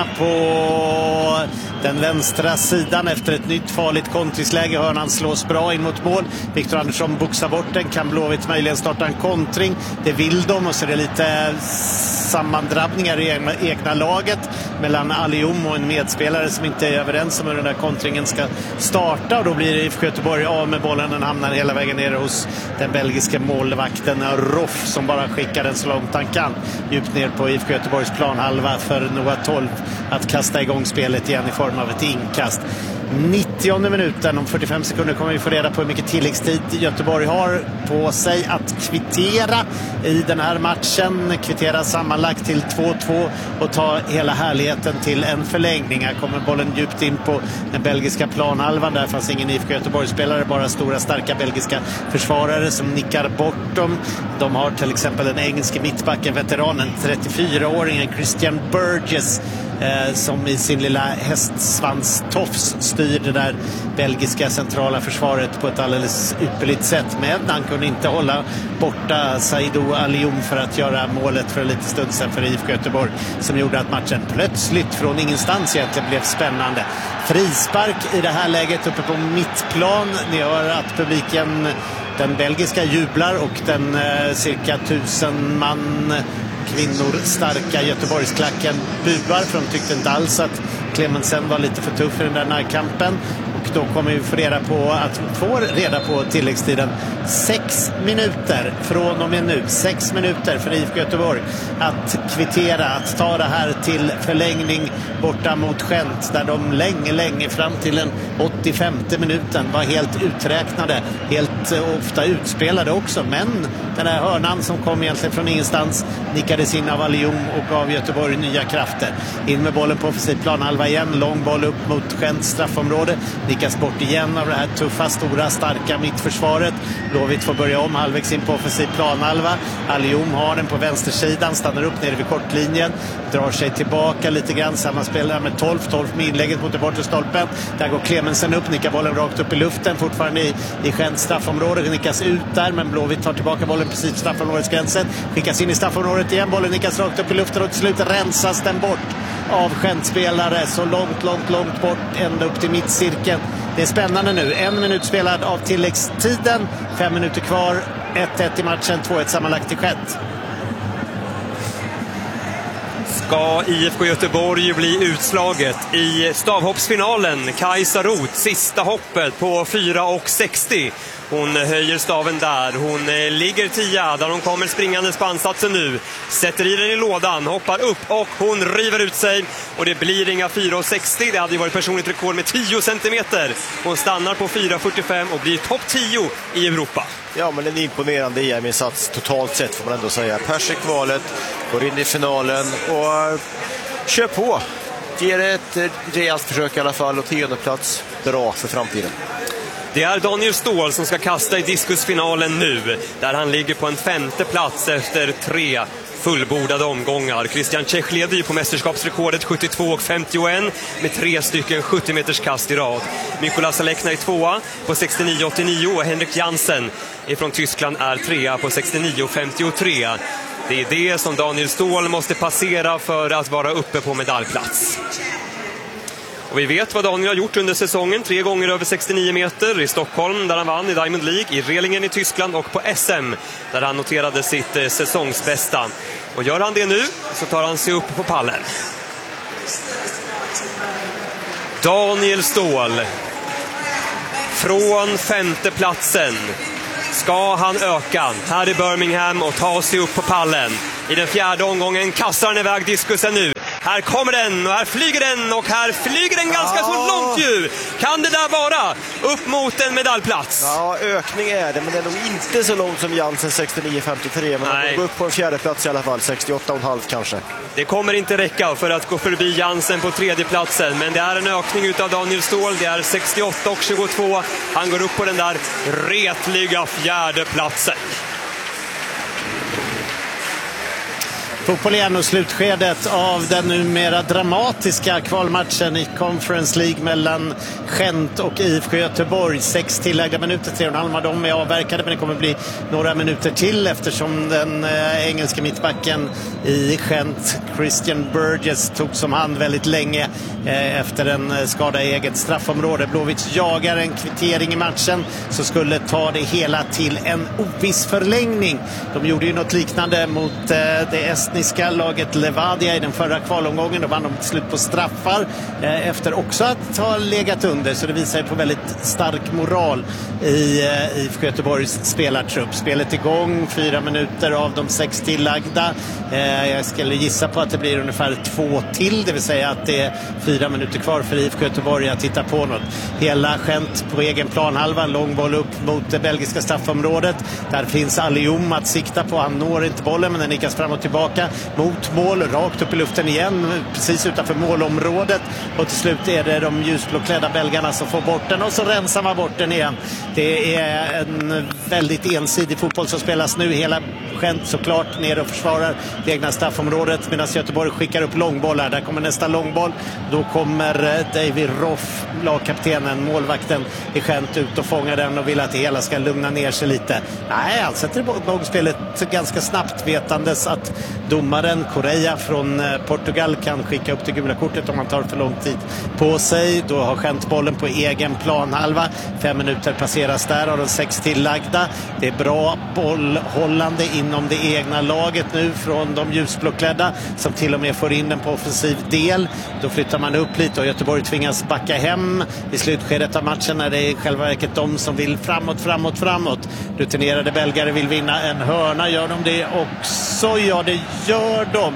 på den vänstra sidan efter ett nytt farligt kontringsläge. Hörnan slås bra in mot mål. Viktor Andersson boxar bort den. Kan Blåvitt möjligen starta en kontring? Det vill de, och så är det lite sammandrabbningar i egna, egna laget mellan Alium och en medspelare som inte är överens om hur den där kontringen ska starta, och då blir det I F K Göteborg av med bollen. Den hamnar hela vägen ner hos den belgiska målvakten Roff, som bara skickar den så långt han kan djupt ner på I F K Göteborgs planhalva för Noah tolv att kasta igång spelet igen i form av ett inkast. nittionde minuten, om fyrtiofem sekunder kommer vi få reda på hur mycket tilläggstid Göteborg har på sig att kvittera i den här matchen. Kvittera sammanlagt till två två och ta hela härligheten till en förlängning. Här kommer bollen djupt in på den belgiska planhalvan. Där fanns ingen I F K Göteborg-spelare, bara stora starka belgiska försvarare som nickar bort dem. De har till exempel den engelske mittbacken, veteranen, trettiofyraåringen Christian Burgess, eh, som i sin lilla hästsvanstofs styr det där belgiska centrala försvaret på ett alldeles ypperligt sätt. Men han kunde inte hålla borta Saidou Alium för att göra målet för en liten stund sedan för I F K Göteborg, som gjorde att matchen plötsligt från ingenstans egentligen blev spännande. Frispark i det här läget uppe på mittplan. Ni hör att publiken, den belgiska, jublar, och den eh, cirka tusen man kvinnor starka Göteborgsklacken buar, för de tyckte inte alls att Clemensen var lite för tuff i den där närkampen. Och då kommer vi få reda på att få reda på tilläggstiden. Sex minuter från och med nu. Sex minuter för I F K Göteborg att kvittera, att ta det här till förlängning borta mot Gent, där de länge, länge fram till den åttiofemte minuten var helt uträknade, helt ofta utspelade också. Men den här hörnan som kom egentligen från ingenstans nickades in av Alium och gav Göteborg nya krafter. In med bollen på offensiv planhalva igen. Lång boll upp mot Gents straffområde. Nickas bort igen av det här tuffa, stora, starka mittförsvaret. Blåvitt får börja om halvvägs in på offensiv planhalva. Alium har den på vänstersidan, stannar upp nere vid kortlinjen, drar sig tillbaka lite grann. Samma spelare med tolv, tolv med inlägget mot det bortre stolpen. Där går Clemensen upp, nickar bollen rakt upp i luften, fortfarande i, i Gents straffområde. Nickas ut där, men Blåvitt tar tillbaka bollen precis straffområdesgränsen. Skickas in i straffområdet igen, bollen nickas rakt upp i luften, och till slut rensas den bort av Gent-spelare så långt, långt, långt bort, ända upp till mittcirkeln. Det är spännande nu. En minut spelad av tilläggstiden. Fem minuter kvar. ett ett i matchen. två ett sammanlagt till Gent. Ska I F K Göteborg bli utslaget i stavhoppsfinalen? Kajsa Roth, sista hoppet på fyra och sextio. Hon höjer staven där. Hon ligger tia där hon kommer springande på ansatsen nu. Sätter i den i lådan, hoppar upp och hon river ut sig. Och det blir inga fyra och sextio. Det hade ju varit personligt rekord med tio centimeter. Hon stannar på fyra fyrtiofem och blir topp tio i Europa. Ja, men en imponerande E M-insats totalt sett får man ändå säga. Pers i kvalet, går in i finalen och kör på. Ger ett rejält försök i alla fall, och tionde plats bra för framtiden. Det är Daniel Ståhl som ska kasta i diskusfinalen nu, där han ligger på en femte plats efter tre fullbordade omgångar. Christian Čech leder ju på mästerskapsrekordet sjuttiotvå och femtioett med tre stycken sjuttio meters kast i rad. Mikola Salekna är tvåa på sextionio åttionio och Henrik Jansen från Tyskland är trea på sextionio femtiotre. Det är det som Daniel Ståhl måste passera för att vara uppe på medaljplats. Och vi vet vad Daniel har gjort under säsongen. Tre gånger över sextionio meter i Stockholm där han vann i Diamond League, i Relingen i Tyskland och på S M där han noterade sitt eh, säsongsbästa. Och gör han det nu så tar han sig upp på pallen. Daniel Ståhl från femte platsen. Ska han öka här i Birmingham och ta sig upp på pallen? I den fjärde omgången kastar han iväg diskusen nu. Här kommer den och här flyger den och här flyger den ganska ja. så långt ju. Kan det där vara upp mot en medaljplats? Ja, ökning är det, men det är nog inte så långt som Jansen sextionio femtiotre. Men han går upp på en fjärde plats i alla fall, sextioåtta komma fem kanske. Det kommer inte räcka för att gå förbi Jansen på tredje platsen, men det är en ökning utav Daniel Ståhl. Det är sextioåtta och tjugotvå. Han går upp på den där retliga fjärde platsen. Fotboll igen och slutskedet av den numera dramatiska kvalmatchen i Conference League mellan Gent och I F K Göteborg. Sex tillägga minuter, tre och en halv av dem är avverkade, men det kommer bli några minuter till eftersom den äh, engelska mittbacken i Gent, Christian Burgess, tog som hand väldigt länge äh, efter en äh, skada i eget straffområde. Blåvitt jagar en kvittering i matchen så skulle ta det hela till en oviss förlängning. De gjorde ju något liknande mot äh, det estniska laget Levadia i den förra kvalomgången. Då vann de till slut på straffar eh, efter också att ha legat under, så det visar på väldigt stark moral i eh, I F K Göteborgs spelartrupp. Spelet igång, fyra minuter av de sex tillagda. Eh, jag skulle gissa på att det blir ungefär två till, det vill säga att det är fyra minuter kvar för I F K Göteborg att titta på något. Hela Gent på egen planhalva, lång boll upp mot det belgiska straffområdet. Där finns Alium att sikta på, han når inte bollen men den nickas fram och tillbaka mot mål, rakt upp i luften igen precis utanför målområdet, och till slut är det de ljusblåklädda belgarna som får bort den och så rensar man bort den igen. Det är en väldigt ensidig fotboll som spelas nu. Hela Gent såklart ner och försvarar det egna straffområdet medan Göteborg skickar upp långbollar. Där kommer nästa långboll, då kommer David Roff, lagkaptenen, målvakten i Gent, ut och fångar den och vill att det hela ska lugna ner sig lite. Nej, han sätter igång spelet ganska snabbt, vetandes att domaren Correa från Portugal kan skicka upp det gula kortet om han tar för lång tid på sig. Då har Gent bollen på egen planhalva. Fem minuter passeras där av de sex tillagda. Det är bra bollhållande inom det egna laget nu från de ljusblåklädda som till och med får in den på offensiv del. Då flyttar man upp lite och Göteborg tvingas backa hem i slutskedet av matchen när det är själva verket de som vill framåt, framåt, framåt. Rutinerade belgare vill vinna en hörna. Gör de det också? Ja, det gör de.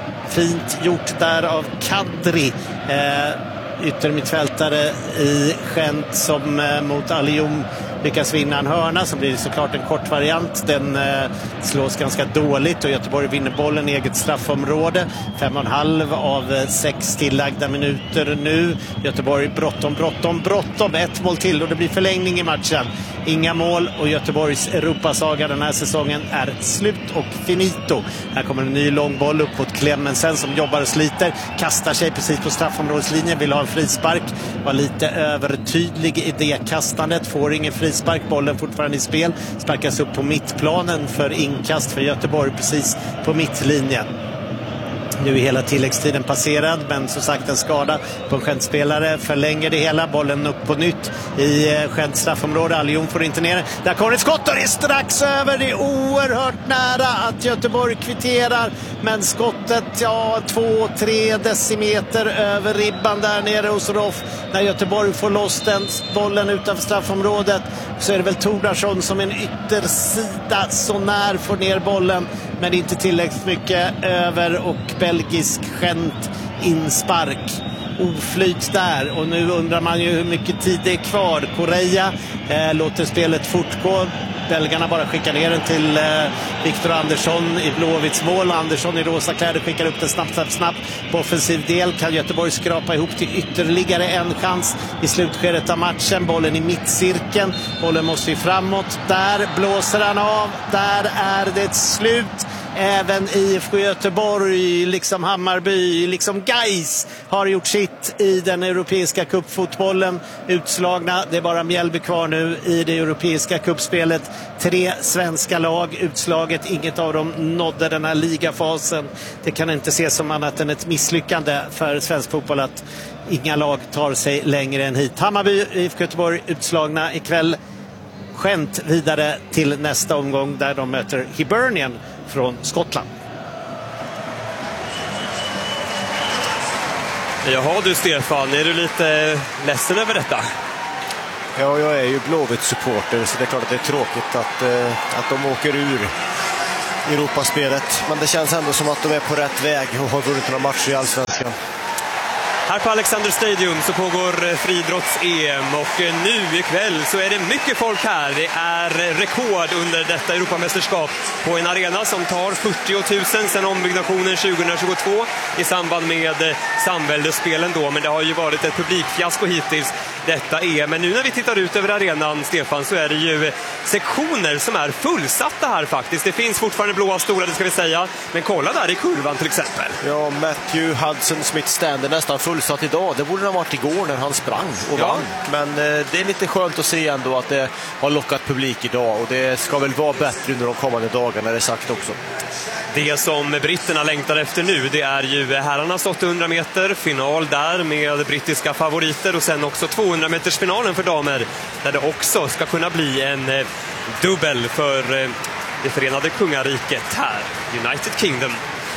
Fint gjort där av Kadri, eh, yttermittfältare i Gent, som eh, mot Alium lyckas vinna en hörna, så blir det såklart en kort variant. Den eh, slås ganska dåligt och Göteborg vinner bollen i eget straffområde. Fem och en halv av eh, sex tillagda minuter nu. Göteborg bråttom, bråttom, bråttom. Ett mål till och det blir förlängning i matchen. Inga mål och Göteborgs Europasaga den här säsongen är slut och finito. Här kommer en ny långboll upp mot Clemensen som jobbar och sliter. Kastar sig precis på straffområdeslinjen, vill ha en frispark. Var lite övertydlig i det kastandet. Får ingen frispark, bollen fortfarande i spel. Sparkas upp på mittplanen för inkast för Göteborg precis på mittlinjen. Nu är hela tilläggstiden passerad, men som sagt en skada på en Gent-spelare förlänger det hela. Bollen upp på nytt i Gents straffområde. Alium får inte ner. Där kommer ett skott och det är strax över. Det är oerhört nära att Göteborg kvitterar. Men skottet, ja, två, tre decimeter över ribban där nere hos Roff. När Göteborg får loss den bollen utanför straffområdet så är det väl Tordarsson som en yttersida så när får ner bollen. Men inte tillräckligt mycket över och belgisk Gent inspark. Oflyt där och nu undrar man ju hur mycket tid det är kvar. Correa eh, låter spelet fortgå. Belgarna bara skickar ner den till eh, Victor Andersson i Blåvitts mål. Andersson i rosa kläder skickar upp den snabbt, snabbt, snabbt på offensiv del. Kan Göteborg skrapa ihop till ytterligare en chans i slutskedet av matchen. Bollen i mittcirkeln. Bollen måste ju framåt. Där blåser han av. Där är det slut. Även I F K Göteborg, liksom Hammarby, liksom Gais har gjort sitt i den europeiska cupfotbollen. Utslagna, det är bara Mjällby kvar nu i det europeiska cupspelet. Tre svenska lag utslaget, inget av dem nådde den här ligafasen. Det kan inte ses som annat än ett misslyckande för svensk fotboll att inga lag tar sig längre än hit. Hammarby, I F K Göteborg utslagna ikväll. Skämt vidare till nästa omgång där de möter Hibernian från Skottland. Jaha du Stefan, är du lite ledsen över detta? Ja, jag är ju Blåvitt-supporter så det är klart att det är tråkigt att, eh, att de åker ur Europaspelet. Men det känns ändå som att de är på rätt väg och har vunnit några matcher i Allsvenskan. Här på Alexander Stadium så pågår friidrotts-E M och nu ikväll så är det mycket folk här. Det är rekord under detta Europamästerskap på en arena som tar fyrtio tusen sedan ombyggnationen tjugohundratjugotvå i samband med samväldesspelen då. Men det har ju varit ett publikfiasko hittills detta E M. Men nu när vi tittar ut över arenan, Stefan, så är det ju sektioner som är fullsatta här faktiskt. Det finns fortfarande blåa stolar, det ska vi säga. Men kolla där i kurvan till exempel. Ja, Matthew Hudson Smith Stand är nästan fullsatt idag. Det borde ha varit igår när han sprang och ja. vann. Men eh, det är lite skönt att se ändå att det har lockat publik idag. Och det ska väl vara bättre under de kommande dagarna, är det sagt också. Det som britterna längtar efter nu, det är ju herrarnas åttahundra meter final där med brittiska favoriter och sen också tvåhundra meters finalen för damer där det också ska kunna bli en eh, dubbel för eh, det förenade kungariket här, United Kingdom.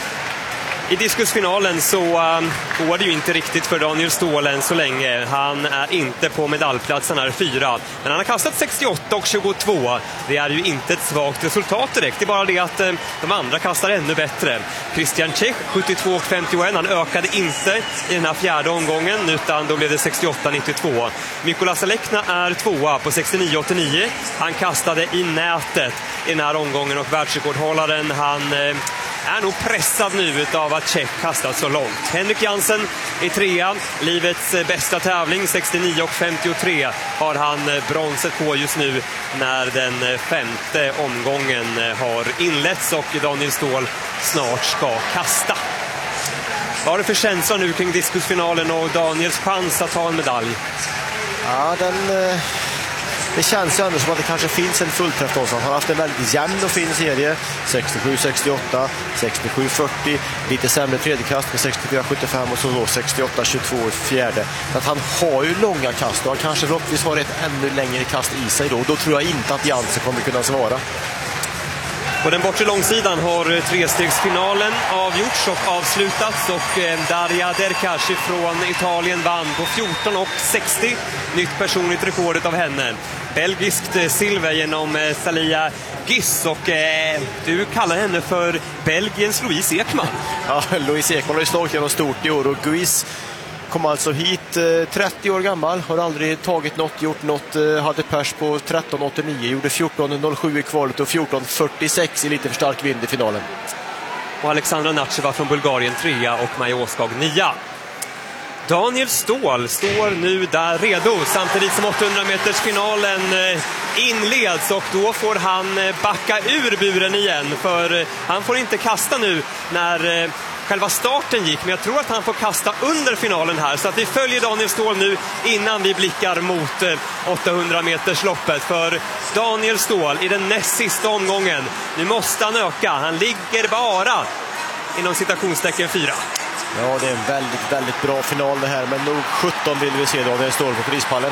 I diskusfinalen så um, går det ju inte riktigt för Daniel Ståhl än så länge. Han är inte på medaljplats, han är fyra. Men han har kastat sextioåtta och tjugotvå. Det är ju inte ett svagt resultat direkt. Det är bara det att um, de andra kastar ännu bättre. Christian Čech, sjuttiotvå och femtioett. Han ökade inte i den här fjärde omgången utan då blev det sextioåtta nittiotvå. Mikola Selekna är tvåa på sextionio åttionio. Han kastade i nätet i den här omgången och världsrekordhållaren han... Uh, är nog pressad nu av att Čech kastat så långt. Henrik Jansen är trea, livets bästa tävling, sextionio och femtiotre har han bronset på just nu när den femte omgången har inletts och Daniel Ståhl snart ska kasta. Vad har du för känsla nu kring diskusfinalen och Daniels chans att ta en medalj? Ja, den... Eh... Det känns ju ändå som att det kanske finns en fullträff då. Han har haft en väldigt jämn och fin serie. sextiosju sextioåtta, sextiosju fyrtio. Lite sämre tredje kast med sextiofyra sjuttiofem och så då sextioåtta tjugotvå i fjärde. Så att han har ju långa kast och han kanske förhoppningsvis har ett ännu längre kast i sig då. Då tror jag inte att Jansen kommer kunna svara. På den bortre långsidan har trestegsfinalen avgjorts och avslutats och Daria Derkash från Italien vann på fjorton och sextio. Nytt personligt rekordet av henne. Belgiskt silver genom Salia Giss och eh, du kallar henne för Belgiens Louise Ekman. Ja, Louise Ekman har ju slagit genom stort i år och Guis kom alltså hit eh, trettio år gammal, har aldrig tagit något, gjort något, eh, hade pers på tretton åttionio, gjorde fjorton noll sju i kvalet och fjorton fyrtiosex i lite för stark vind i finalen. Och Alexandra Natcheva från Bulgarien trea och Maja Åskog nia. Daniel Ståhl står nu där redo samtidigt som åttahundra meters finalen inleds och då får han backa ur buren igen för han får inte kasta nu när själva starten gick, men jag tror att han får kasta under finalen här så att vi följer Daniel Ståhl nu innan vi blickar mot åttahundra meters loppet för Daniel Ståhl i den näst sista omgången. Nu måste han öka, han ligger bara inom citationstecken fyra. Ja, det är en väldigt, väldigt bra final det här. Men nog sjutton vill vi se Daniel Ståhl på prispallen.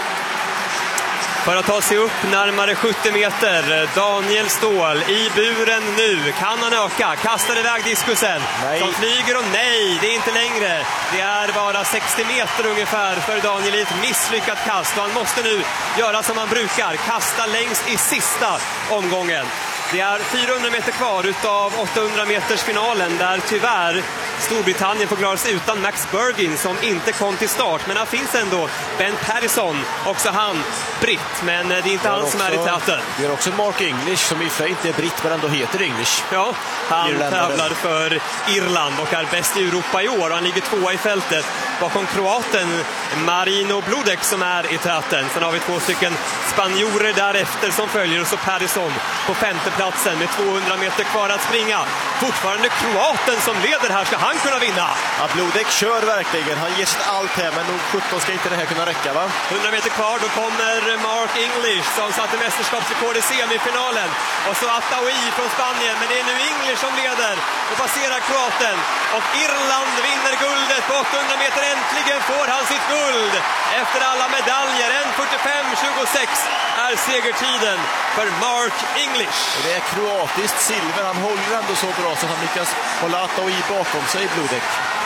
För att ta sig upp närmare sjuttio meter. Daniel Ståhl i buren nu. Kan han öka? Kastar iväg diskusen. Nej. Som flyger och nej, det är inte längre. Det är bara sextio meter ungefär för Daniel i ett misslyckat kast. Och han måste nu göra som han brukar. Kasta längst i sista omgången. Det är fyrahundra meter kvar utav åttahundra meters finalen där tyvärr Storbritannien får klara sig utan Max Bergin som inte kom till start. Men här finns ändå Ben Pattison, också han britt, men det är inte han som är i täten. Det är också Mark English som i och för sig inte är britt men ändå heter English. Ja, han Irländare. tävlar för Irland och är bäst i Europa i år och han ligger tvåa i fältet bakom kroaten Marino Bludek som är i täten. Sen har vi två stycken spanjorer därefter som följer, och så Parisson på femteplatsen med tvåhundra meter kvar att springa. Fortfarande kroaten som leder här. Ska han kunna vinna? Ja, Bludek kör verkligen. Han ger sitt allt här, men nog sjutton ska inte det här kunna räcka, va? hundra meter kvar, då kommer Mark English som satte mästerskapsrekord i semifinalen. Och så Attaoui från Spanien, men det är nu English som leder och passerar kroaten. Och Irland vinner guldet på åttahundra meter. Äntligen får han sitt guld efter alla medaljer. en fyrtiofem tjugosex är segertiden för Mark English. Och det är kroatiskt silver. Han håller ändå så bra så att han lyckas hålla Attaoui bakom sig, Bludek.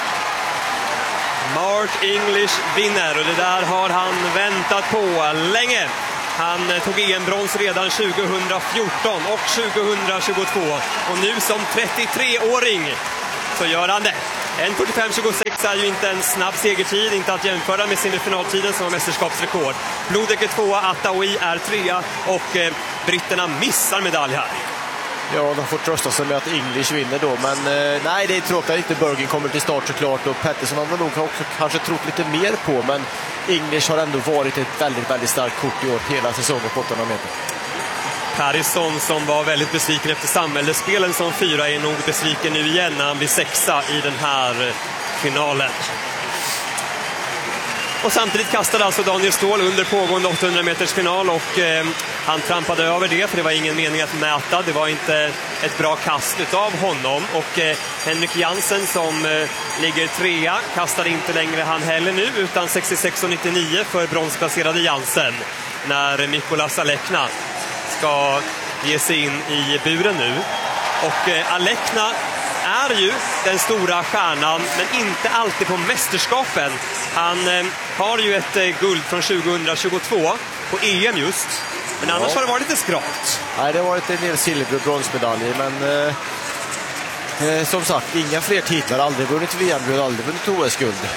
Mark English vinner, och det där har han väntat på länge. Han tog E M-brons redan tjugohundrafjorton och tjugohundratjugotvå. Och nu som trettiotre-åring så gör han det. en fyrtiofem tjugosex är ju inte en snabb segertid, inte att jämföra med semifinaltiden som var mästerskapsrekord. Bludek är tvåa, Attaoui är trea, och eh, britterna missar medalj här. Ja, de får trösta sig med att English vinner då, men eh, nej, det är tråkigt att inte Bergen kommer till start såklart, och Pettersson har nog också kanske trott lite mer på, men English har ändå varit ett väldigt, väldigt starkt kort i år, hela säsongen på åttahundra meter. Parisson som var väldigt besviken efter samhällsspelen som fyra är nog besviken nu igen när han blir sexa i den här finalen. Och samtidigt kastade alltså Daniel Ståhl under pågående åttahundra meters final, och eh, han trampade över det, för det var ingen mening att mäta. Det var inte ett bra kast utav honom, och eh, Henrik Jansen som eh, ligger trea kastade inte längre han heller nu, utan sextiosex nittionio för bronsplacerade Jansen när Mikolas Alekna ska ge sig in i buren nu. Och eh, Alekna är ju den stora stjärnan, men inte alltid på mästerskapen. Han eh, har ju ett eh, guld från tjugohundratjugotvå på E M just, men annars ja. har det varit lite skralt. Nej, det har varit en del silver- och bronsmedaljer, men eh, eh, som sagt, inga fler titlar, aldrig vunnit V M-guld, aldrig vunnit O S-guld.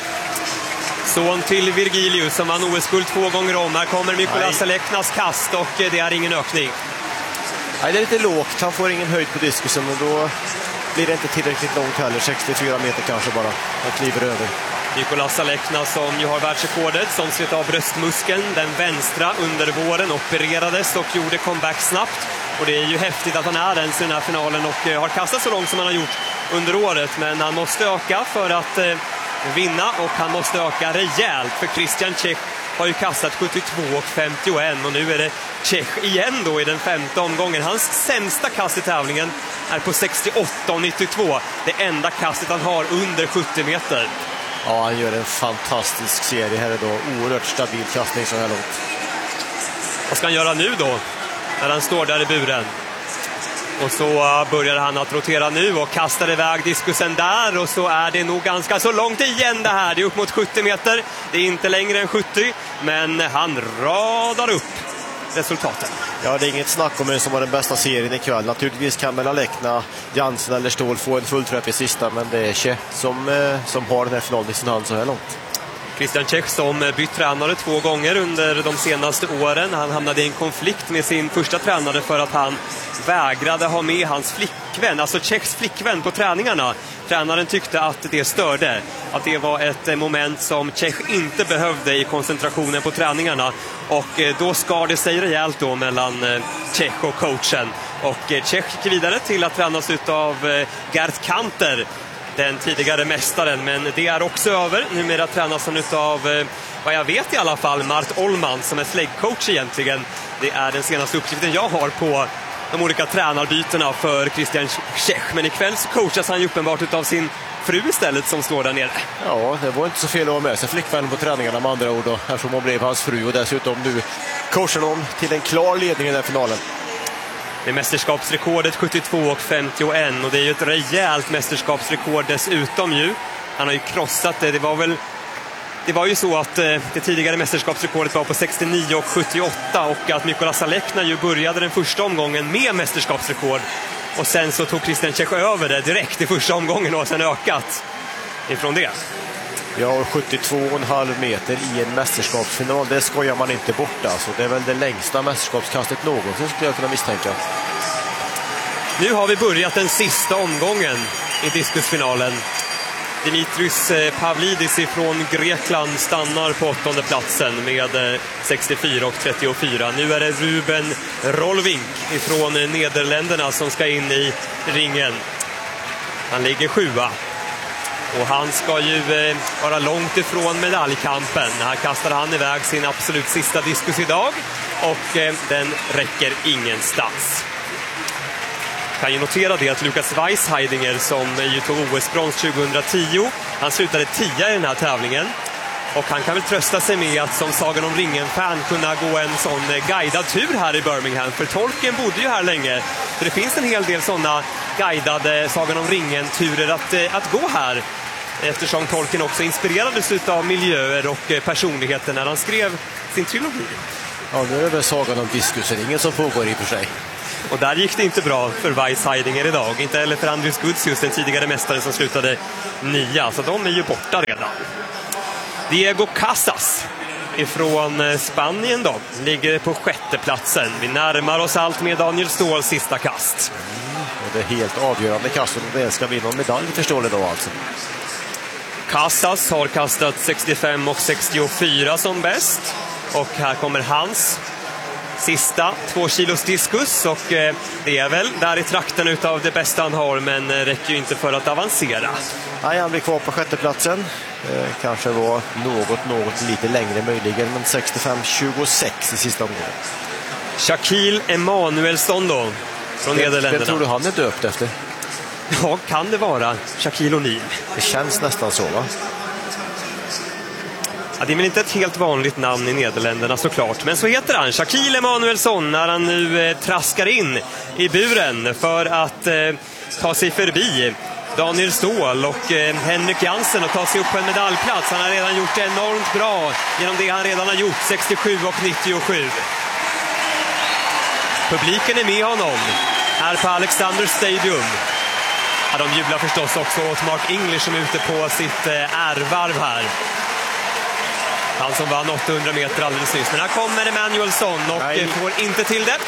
Son till Virgilius som vann O S-guld två gånger om. Här kommer Mikolas Aleknas kast, och det är ingen ökning. Nej, det är lite lågt. Han får ingen höjd på diskusen, och då blir det inte tillräckligt långt heller. sextiofyra meter kanske bara. Han kliver över. Mikolas Alekna som ju har världsrekordet, som slet av bröstmuskeln, den vänstra, under våren, opererades och gjorde comeback snabbt. Och det är ju häftigt att han är ens i den här finalen och har kastat så långt som han har gjort under året. Men han måste öka för att eh, vinna, och han måste öka rejält, för Christian Čech har ju kastat sjuttiotvå femtioett, och nu är det Čech igen då i den femte omgången. Hans sämsta kast i tävlingen är på sextioåtta nittiotvå, det enda kastet han har under sjuttio meter. Ja, han gör en fantastisk serie här idag. Oerhört stabil kastning så här långt. Vad ska han göra nu då, när han står där i buren? Och så börjar han att rotera nu och kastar iväg diskusen där, och så är det nog ganska så långt igen det här. Det är upp mot sjuttio meter, det är inte längre än sjuttio, men han radar upp resultaten. Ja, det är inget snack om vem som var den bästa serien ikväll. Naturligtvis kan väl Alekna, Jansen eller Ståhl få en fullträff i sista, men det är Čech som, eh, som har den här finalen i sin hand så här långt. Christian Čech som bytt tränare två gånger under de senaste åren. Han hamnade i en konflikt med sin första tränare för att han vägrade ha med hans flickvän, alltså Čechs flickvän, på träningarna. Tränaren tyckte att det störde, att det var ett moment som Čech inte behövde i koncentrationen på träningarna, och då skar det sig rejält då mellan Čech och coachen. Och Čech gick vidare till att tränas av Gert Kanter, den tidigare mästaren, men det är också över. Numera tränas han utav, vad jag vet i alla fall, Mart Ollman som är släggcoach egentligen. Det är den senaste uppgiften jag har på de olika tränarbytena för Christian Čech. Men ikväll så coachas han ju uppenbart utav sin fru istället som står där nere. Ja, det var inte så fel att ha med sig flickvän på träningarna med andra ord då, eftersom hon blev hans fru, och dessutom nu coachar de till en klar ledning i den finalen. Det är mästerskapsrekordet sjuttiotvå femtioett, och det är ju ett rejält mästerskapsrekord dessutom ju. Han har ju krossat det. Det var väl det var ju så att eh, det tidigare mästerskapsrekordet var på sextionio sjuttioåtta, och att Mikolas Alekna ju började den första omgången med mästerskapsrekord, och sen så tog Christian Čech över det direkt i första omgången och sen ökat ifrån det. Ja, sjuttiotvå komma fem meter i en mästerskapsfinal, det skojar man inte bort alltså. Det är väl det längsta mästerskapskastet någonsin, skulle jag kunna misstänka. Nu har vi börjat den sista omgången i diskusfinalen. Dimitrios Pavlidis ifrån Grekland stannar på åttonde platsen med sextiofyra och trettiofyra. Nu är det Ruben Rolvink ifrån Nederländerna som ska in i ringen. Han ligger sjua. Och han ska ju vara långt ifrån medaljkampen. Här kastar han iväg sin absolut sista diskus idag. Och den räcker ingenstans. Kan ju notera det att Lukas Weisheidinger som ju tog O S-brons tjugohundratio, han slutade tia i den här tävlingen. Och han kan väl trösta sig med att som Sagan om ringen-fan kunna gå en sån guidad tur här i Birmingham. För Tolkien bodde ju här länge. Så det finns en hel del sådana guidade Sagan om ringen-turer att, att gå här. Eftersom Tolkien också inspirerades av miljöer och personligheter när han skrev sin trilogi. Ja, nu är det väl Sagan om diskusen, som pågår i och för sig. Och där gick det inte bra för Weisheidinger idag. Inte heller för Andrius Gudsius, den tidigare mästaren som slutade nia. Så de är ju borta redan. Diego Casas ifrån Spanien då ligger på sjätte platsen. Vi närmar oss allt med Daniel Ståhls sista kast. Mm, och det är helt avgörande kast om det ska bli någon medalj, förstår ni då alltså. Casas har kastat sextiofem och sextiofyra som bäst. Och här kommer hans sista två kilos diskus. Och eh, det är väl där i trakten utav det bästa han har, men eh, räcker ju inte för att avancera. Nej, han blir kvar på sjätte platsen. Eh, kanske var något, något lite längre möjligen, men sextiofem tjugosex i sista omgången. Shaquille Emanuelsson då, från det, Nederländerna. Det tror du han är döpt efter? Ja, kan det vara Shaquille O'Neal? Det känns nästan så, va? Ja, det är väl inte ett helt vanligt namn i Nederländerna såklart. Men så heter han, Shaquille Emanuelsson, när han nu eh, traskar in i buren för att eh, ta sig förbi Daniel Ståhl och eh, Henrik Jansen och ta sig upp på en medaljplats. Han har redan gjort det enormt bra genom det han redan har gjort, sextiosju och nittiosju. Publiken är med honom här på Alexander Stadium. Ja, de jublar förstås också åt Mark English som är ute på sitt eh, ärvarv här. Han som vann åttahundra meter alldeles nyss. Men här kommer Emanuelsson och Nej. får inte till det.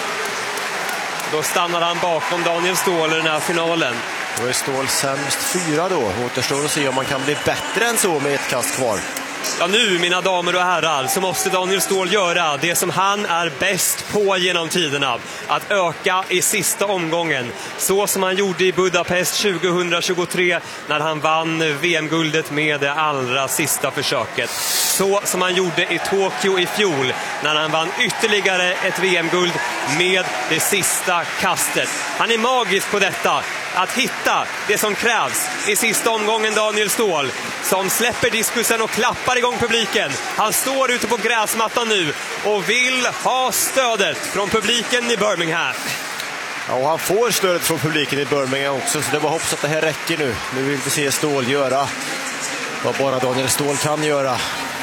Då stannar han bakom Daniel Ståhl i den här finalen. Då är Ståhl sämst fyra då. Återstår att se om man kan bli bättre än så med ett kast kvar. Ja, nu mina damer och herrar så måste Daniel Ståhl göra det som han är bäst på genom tiderna. Att öka i sista omgången. Så som han gjorde i Budapest tjugohundratjugotre när han vann V M-guldet med det allra sista försöket. Så som han gjorde i Tokyo i fjol när han vann ytterligare ett V M-guld med det sista kastet. Han är magisk på detta. Att hitta det som krävs i sista omgången, Daniel Ståhl, som släpper diskusen och klappar igång publiken. Han står ute på gräsmattan nu och vill ha stödet från publiken i Birmingham. Ja, och han får stödet från publiken i Birmingham också, så det var hoppas att det här räcker nu. Nu vill vi se Ståhl göra vad bara Daniel Ståhl kan göra.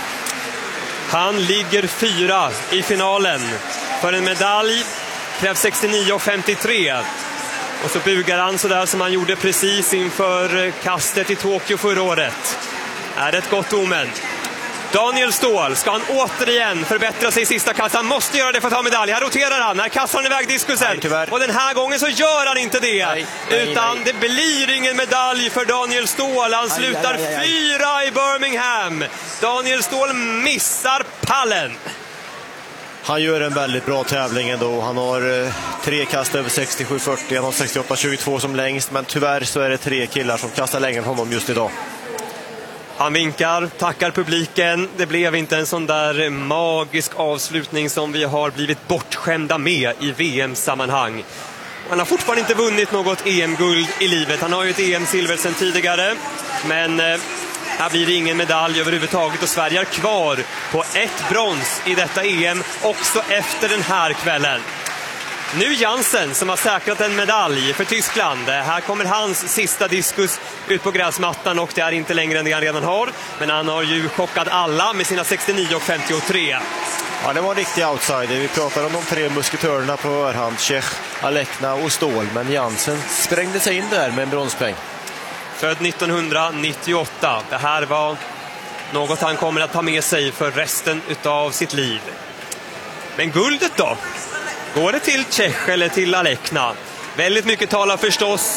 Han ligger fyra i finalen. För en medalj krävs sextionio och femtiotre. Och så bugar han så där som han gjorde precis inför kastet i Tokyo förra året. Är det ett gott omen? Daniel Ståhl, ska han återigen förbättra sig i sista kast? Han måste göra det för att ta medalj. Här roterar han, här kastar han iväg diskusen. Nej, och den här gången så gör han inte det. Nej, nej, utan nej. det blir ingen medalj för Daniel Ståhl. Han Aj, slutar aj, aj, aj. fyra i Birmingham. Daniel Ståhl missar pallen. Han gör en väldigt bra tävling ändå. Han har eh, tre kast över sextiosju fyrtio. Han har sextioåtta tjugotvå som längst. Men tyvärr så är det tre killar som kastar längre än honom just idag. Han vinkar, tackar publiken. Det blev inte en sån där magisk avslutning som vi har blivit bortskämda med i V M-sammanhang. Han har fortfarande inte vunnit något E M-guld i livet. Han har ju ett E M-silver sedan tidigare. Men eh, här blir det ingen medalj överhuvudtaget. Och Sverige är kvar på ett brons i detta E M också efter den här kvällen. Nu Jansen som har säkrat en medalj för Tyskland. Här kommer hans sista diskus ut på gräsmattan och det är inte längre än det han redan har. Men han har ju chockat alla med sina sextionio och femtiotre. Ja, det var en riktig outsider. Vi pratar om de tre musketörerna på förhand. Čech, Alekna och Ståhl. Men Jansen sprängde sig in där med en bronspeng. Född nittonhundranittioåtta. Det här var något han kommer att ta med sig för resten av sitt liv. Men guldet då? Går det till Čech eller till Alekna? Väldigt mycket talar förstås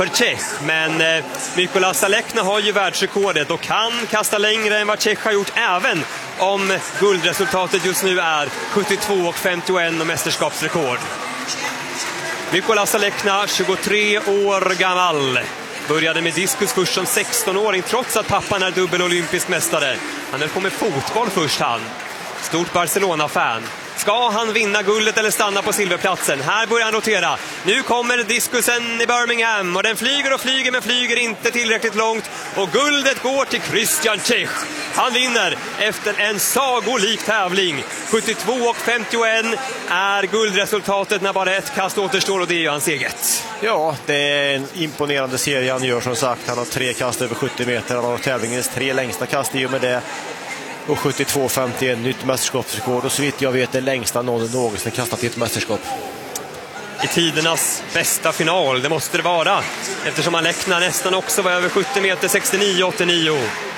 för Čech. Men eh, Mykola Salekna har ju världsrekordet och kan kasta längre än vad Čech har gjort, även om guldresultatet just nu är sjuttiotvå och femtioen och mästerskapsrekord. Mykola Salekna, tjugotre år gammal. Började med diskus först som sexton-åring trots att pappan är dubbel olympisk mästare. Han höll på med fotboll först han. Stort Barcelona-fan. Ska han vinna guldet eller stanna på silverplatsen? Här börjar han rotera. Nu kommer diskusen i Birmingham och den flyger och flyger men flyger inte tillräckligt långt. Och guldet går till Christian Čech. Han vinner efter en sagolik tävling. sjuttiotvå och femtioen är guldresultatet när bara ett kast återstår och det är ju hans eget. Ja, det är en imponerande serie han gör som sagt. Han har tre kast över sjuttio meter. Han har tävlingens tre längsta kast i och med det. Och sjuttiotvå femtioen, nytt mästerskapsrekord. Och så vitt jag vet det längsta någon någonsin kastat i ett mästerskap. I tidernas bästa final, det måste det vara. Eftersom Alekna nästan också var över sjuttio meter, sextionio åttionio.